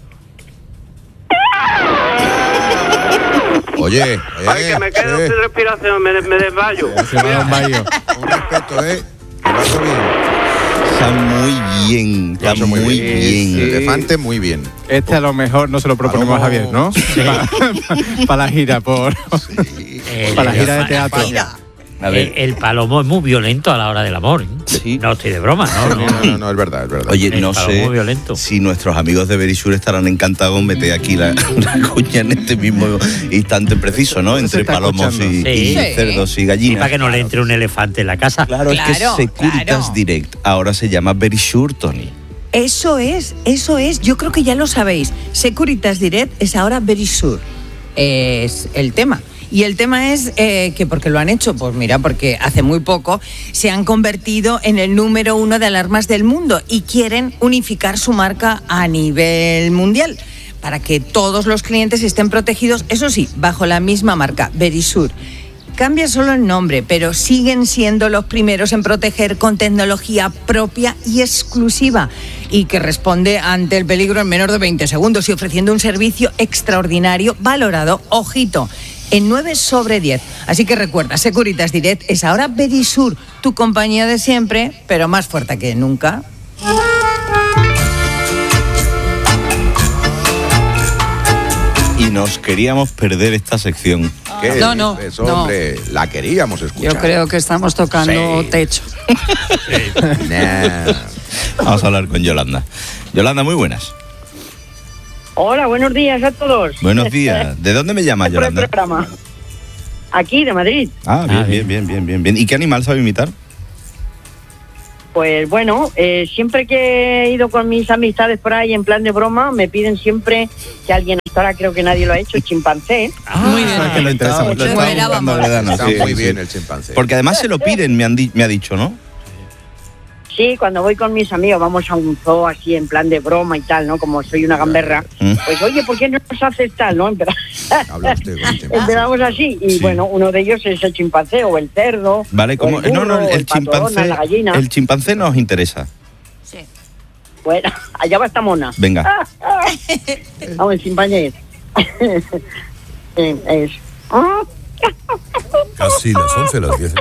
Speaker 6: Oye,
Speaker 8: Ay,
Speaker 6: eh,
Speaker 8: que me quedo
Speaker 6: eh,
Speaker 8: sin respiración, me, me desmayo.
Speaker 21: Se va a dar un baño.
Speaker 6: un respeto, ¿eh? Que lo ha hecho bien.
Speaker 18: Está muy bien, está
Speaker 6: Lo ha hecho
Speaker 18: muy bien.
Speaker 6: El elefante, muy bien.
Speaker 21: Este a lo mejor no se lo proponemos a Javier, ¿no? Para la gira, por...
Speaker 22: El-
Speaker 21: Para la gira de teatro.
Speaker 18: A ver.
Speaker 22: El, el palomo es muy violento a la hora del amor. ¿eh?
Speaker 18: Sí.
Speaker 22: No estoy de broma, ¿no?
Speaker 6: No, no, no, no, es verdad, es verdad.
Speaker 18: Oye,
Speaker 22: El
Speaker 18: no
Speaker 22: palomo
Speaker 18: sé
Speaker 22: violento.
Speaker 18: si nuestros amigos de Verisur estarán encantados con meter aquí la, la cuña en este mismo instante preciso, ¿no? Entre
Speaker 21: está
Speaker 18: palomos y,
Speaker 22: escuchando.
Speaker 18: y
Speaker 22: Sí.
Speaker 18: cerdos y
Speaker 22: Y
Speaker 18: gallinas.
Speaker 22: para que no le entre un elefante en la casa.
Speaker 18: Claro, es que
Speaker 19: Claro,
Speaker 18: Securitas
Speaker 19: claro.
Speaker 18: Direct ahora se llama Verisur, Tony.
Speaker 19: Eso es, eso es. Yo creo que ya lo sabéis. Securitas Direct es ahora Verisur. Es el tema. Y el tema es eh, que, ¿por qué lo han hecho? Pues mira, porque hace muy poco se han convertido en el número uno de alarmas del mundo y quieren unificar su marca a nivel mundial para que todos los clientes estén protegidos, eso sí, bajo la misma marca, Verisur. Cambia solo el nombre, pero siguen siendo los primeros en proteger con tecnología propia y exclusiva y que responde ante el peligro en menos de veinte segundos y ofreciendo un servicio extraordinario valorado, ojito, en nueve sobre diez. Así que recuerda, Securitas Direct es ahora Verisur, tu compañía de siempre, pero más fuerte que nunca.
Speaker 18: Y nos queríamos perder esta sección.
Speaker 6: ¿Qué
Speaker 3: No, no,
Speaker 6: dices, hombre?
Speaker 3: no.
Speaker 6: La queríamos escuchar.
Speaker 3: Yo creo que estamos tocando
Speaker 6: Sí.
Speaker 3: techo.
Speaker 6: Nah.
Speaker 18: Vamos a hablar con Yolanda. Yolanda, muy buenas.
Speaker 9: Hola, buenos días a todos.
Speaker 18: Buenos días. ¿De dónde me llamas,
Speaker 9: Por el
Speaker 18: Yolanda?
Speaker 9: programa. Aquí, de Madrid.
Speaker 18: Ah, bien, bien, bien, bien, bien, bien. ¿Y qué animal sabe imitar?
Speaker 9: Pues bueno, eh, siempre que he ido con mis amistades por ahí en plan de broma, me piden siempre que alguien, hasta ahora creo que nadie lo ha hecho, chimpancé.
Speaker 3: Muy bien.
Speaker 18: que lo interesa mucho.
Speaker 9: Lo esperábamos.
Speaker 6: Está muy bien el chimpancé.
Speaker 18: Porque además se lo piden, me, han di- me ha dicho, ¿no?
Speaker 9: Sí, cuando voy con mis amigos vamos a un zoo así en plan de broma y tal, ¿no? Como soy una gamberra.
Speaker 18: Mm.
Speaker 9: Pues oye, ¿por qué no nos haces tal, no? Empezamos,
Speaker 6: Hablaste con el chimpancé.
Speaker 9: empezamos así y
Speaker 18: Sí.
Speaker 9: bueno, uno de ellos es el chimpancé o el cerdo.
Speaker 18: Vale,
Speaker 9: o
Speaker 18: ¿cómo?
Speaker 9: el
Speaker 18: No, no,
Speaker 9: burro, o
Speaker 18: el
Speaker 9: pato
Speaker 18: chimpancé.
Speaker 9: Donald, la gallina.
Speaker 18: El chimpancé nos interesa.
Speaker 9: Bueno, allá va esta mona.
Speaker 18: Venga.
Speaker 9: Vamos, el chimpancé. Eh, es.
Speaker 29: Casi las once, las diez.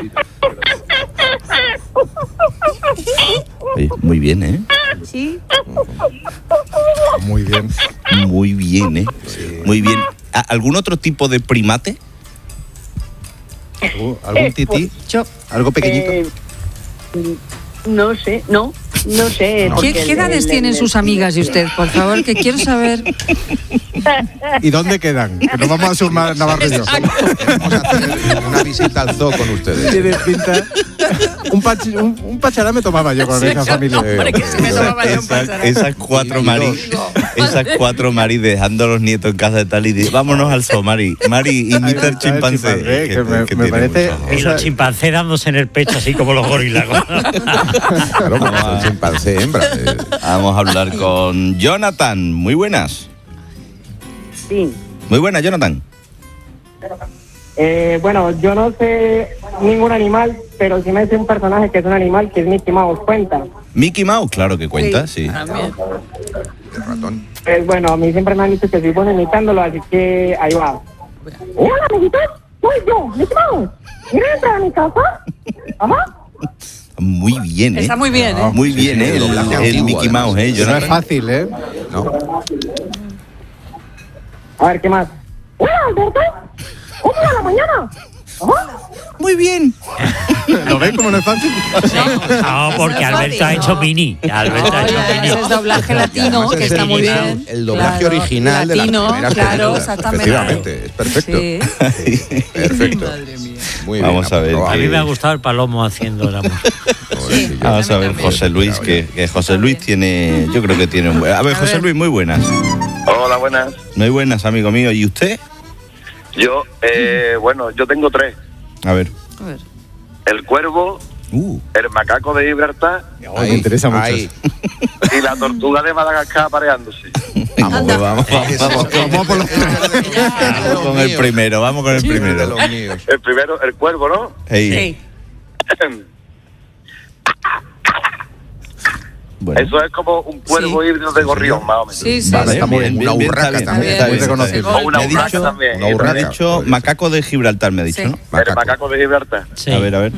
Speaker 18: Oye, muy bien, ¿eh?
Speaker 9: Sí.
Speaker 21: Muy bien.
Speaker 18: Muy bien, ¿eh? Muy bien. ¿A- ¿Algún otro tipo de primate?
Speaker 21: ¿Algún tití? ¿Algo pequeñito?
Speaker 9: Eh, no sé, no, no sé.
Speaker 3: ¿Qué,
Speaker 9: porque
Speaker 3: qué
Speaker 9: el-
Speaker 3: edades
Speaker 9: el-
Speaker 3: tienen
Speaker 9: el-
Speaker 3: sus amigas y usted? Por favor, que quiero saber.
Speaker 21: ¿Y dónde quedan? Que nos vamos a sumar Navarro y yo.
Speaker 6: Vamos a hacer una visita al zoo con ustedes.
Speaker 21: Tiene pinta. Un, pachi- un, un pachará me tomaba yo con
Speaker 18: Sí,
Speaker 21: esa familia.
Speaker 18: hombre, que sí me tomaba yo un Esa- pachará. esas cuatro Mari, esas cuatro Mari dejando a los nietos en casa de tal y di- vámonos al zoo, Mari. Mari, imita el chimpancé.
Speaker 21: chimpancé, que me- me
Speaker 18: tiene
Speaker 21: parece-
Speaker 18: mucho-
Speaker 22: Y los chimpancés dándose en el pecho así como los gorilas.
Speaker 6: Claro, como es el chimpancé hembra. eh.
Speaker 18: Vamos a hablar con Jonathan. Muy buenas.
Speaker 9: Sí.
Speaker 18: Muy buenas, Jonathan.
Speaker 10: Eh, bueno, yo no sé ningún animal, pero sí me sé un personaje que es un animal, que es Mickey Mouse. ¿Cuenta?
Speaker 18: Mickey Mouse, claro que cuenta, sí.
Speaker 6: El ratón.
Speaker 10: Pues bueno, a mí siempre me han dicho que soy bueno imitándolo, así que ahí va. Hola, amiguitos, soy yo, Mickey Mouse. ¿Quieres entrar a mi casa? Ajá.
Speaker 18: Muy bien, ¿eh?
Speaker 3: Está muy bien, ¿eh?
Speaker 18: Muy bien, ¿eh? El,
Speaker 6: doblaje
Speaker 18: el
Speaker 6: antiguo,
Speaker 18: Mickey
Speaker 6: además.
Speaker 18: Mouse, ¿eh?
Speaker 21: No es
Speaker 18: Jonathan.
Speaker 21: fácil, ¿eh?
Speaker 6: No.
Speaker 10: A ver, ¿qué más? Hola, Alberto. ¿Cómo va la mañana? Ajá.
Speaker 18: Muy bien.
Speaker 21: ¿Lo ves como no es fácil?
Speaker 22: No, porque Alberto ha hecho mini. Alberto ha hecho
Speaker 3: Oye,
Speaker 22: mini.
Speaker 3: ese es doblaje latino,
Speaker 6: Además,
Speaker 3: que
Speaker 6: es
Speaker 3: está
Speaker 6: el-
Speaker 3: muy
Speaker 6: el-
Speaker 3: bien.
Speaker 6: El doblaje
Speaker 3: Claro,
Speaker 6: original
Speaker 3: latino,
Speaker 6: de las primeras
Speaker 3: claro,
Speaker 6: películas.
Speaker 3: exactamente.
Speaker 6: Efectivamente, es perfecto.
Speaker 3: Sí.
Speaker 6: Perfecto. Muy bien.
Speaker 18: Vamos a ver.
Speaker 22: A mí
Speaker 18: que-
Speaker 22: me ha gustado el palomo haciendo la música.
Speaker 18: Vamos a ver, José Luis, que, que José Luis tiene, yo creo que tiene un buen... A ver, José Luis, muy buenas.
Speaker 11: Hola, buenas.
Speaker 18: Muy buenas, amigo mío. ¿Y usted?
Speaker 11: Yo, eh, bueno, yo tengo tres.
Speaker 18: A ver.
Speaker 11: El cuervo,
Speaker 18: Uh.
Speaker 11: el macaco de Gibraltar
Speaker 21: Ay, me interesa mucho.
Speaker 6: Ahí.
Speaker 11: y la tortuga de Madagascar apareándose.
Speaker 18: Vamos, pues vamos, vamos, vamos,
Speaker 21: Vamos por los
Speaker 18: vamos con el primero, vamos con el
Speaker 6: De
Speaker 18: primero.
Speaker 6: los míos.
Speaker 11: El primero, el cuervo, ¿no?
Speaker 18: Ey, bueno.
Speaker 11: Eso es como un cuervo híbrido de gorrión, más o menos.
Speaker 3: Sí, sí,
Speaker 18: Vale,
Speaker 3: sí.
Speaker 21: está muy
Speaker 18: bien,
Speaker 21: bien.
Speaker 6: Una
Speaker 18: bien,
Speaker 6: urraca
Speaker 18: está bien,
Speaker 6: también,
Speaker 18: está
Speaker 21: muy
Speaker 18: bien, está
Speaker 21: reconocido.
Speaker 18: bien.
Speaker 11: O una
Speaker 18: Me ha
Speaker 11: urraca
Speaker 18: dicho,
Speaker 11: también.
Speaker 6: una
Speaker 18: me ha
Speaker 6: urraca.
Speaker 18: dicho macaco de Gibraltar, me ha dicho,
Speaker 3: Sí.
Speaker 18: ¿no?
Speaker 11: El
Speaker 6: Macaco.
Speaker 11: macaco de Gibraltar.
Speaker 22: Sí.
Speaker 18: A ver, a ver.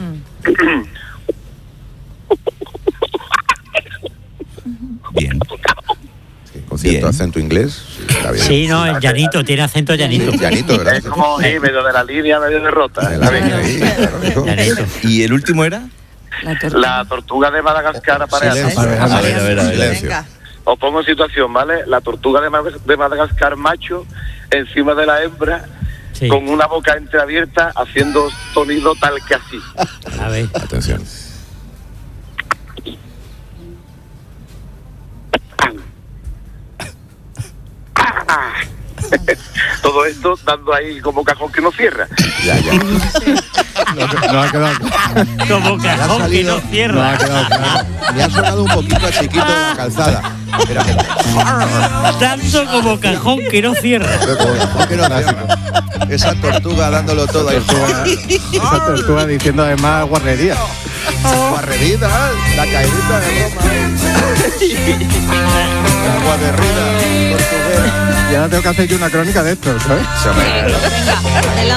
Speaker 18: Bien.
Speaker 6: Sí, con cierto
Speaker 18: Bien.
Speaker 6: acento inglés. Sí, está bien.
Speaker 22: Sí, no, el llanito, tiene acento llanito.
Speaker 6: Sí, llanito, ¿verdad?
Speaker 11: Es como, sí, medio de la línea, medio de rota.
Speaker 6: De la línea ahí, claro, eso.
Speaker 22: Llanito.
Speaker 18: ¿Y el último era?
Speaker 3: La tortuga.
Speaker 11: La tortuga de Madagascar apareándose.
Speaker 21: Silencio.
Speaker 18: A ver, a ver, a ver.
Speaker 6: Silencio.
Speaker 11: Os pongo en situación, ¿vale? La tortuga de, Mad- de Madagascar macho encima de la hembra
Speaker 22: Sí.
Speaker 11: con una boca entreabierta haciendo sonido tal que así.
Speaker 22: A ver.
Speaker 6: Atención.
Speaker 11: Todo todo esto dando ahí como cajón que no cierra.
Speaker 6: Ya, ya.
Speaker 21: No, no ha quedado claro.
Speaker 22: Como cajón que no cierra.
Speaker 21: No ha quedado claro.
Speaker 6: Me ha sonado un poquito a Chiquito de la Calzada. Mira, gente.
Speaker 22: Tanto como cajón que no cierra.
Speaker 6: Cajón que no cierra. Esa tortuga dándolo todo ahí.
Speaker 21: Esa tortuga diciendo además guarrería.
Speaker 6: Guarrerita, la caidita de Roma. La guarrerida portuguesa.
Speaker 21: Y ahora tengo que hacer yo una crónica de esto, ¿sabes?
Speaker 19: Venga, adelante.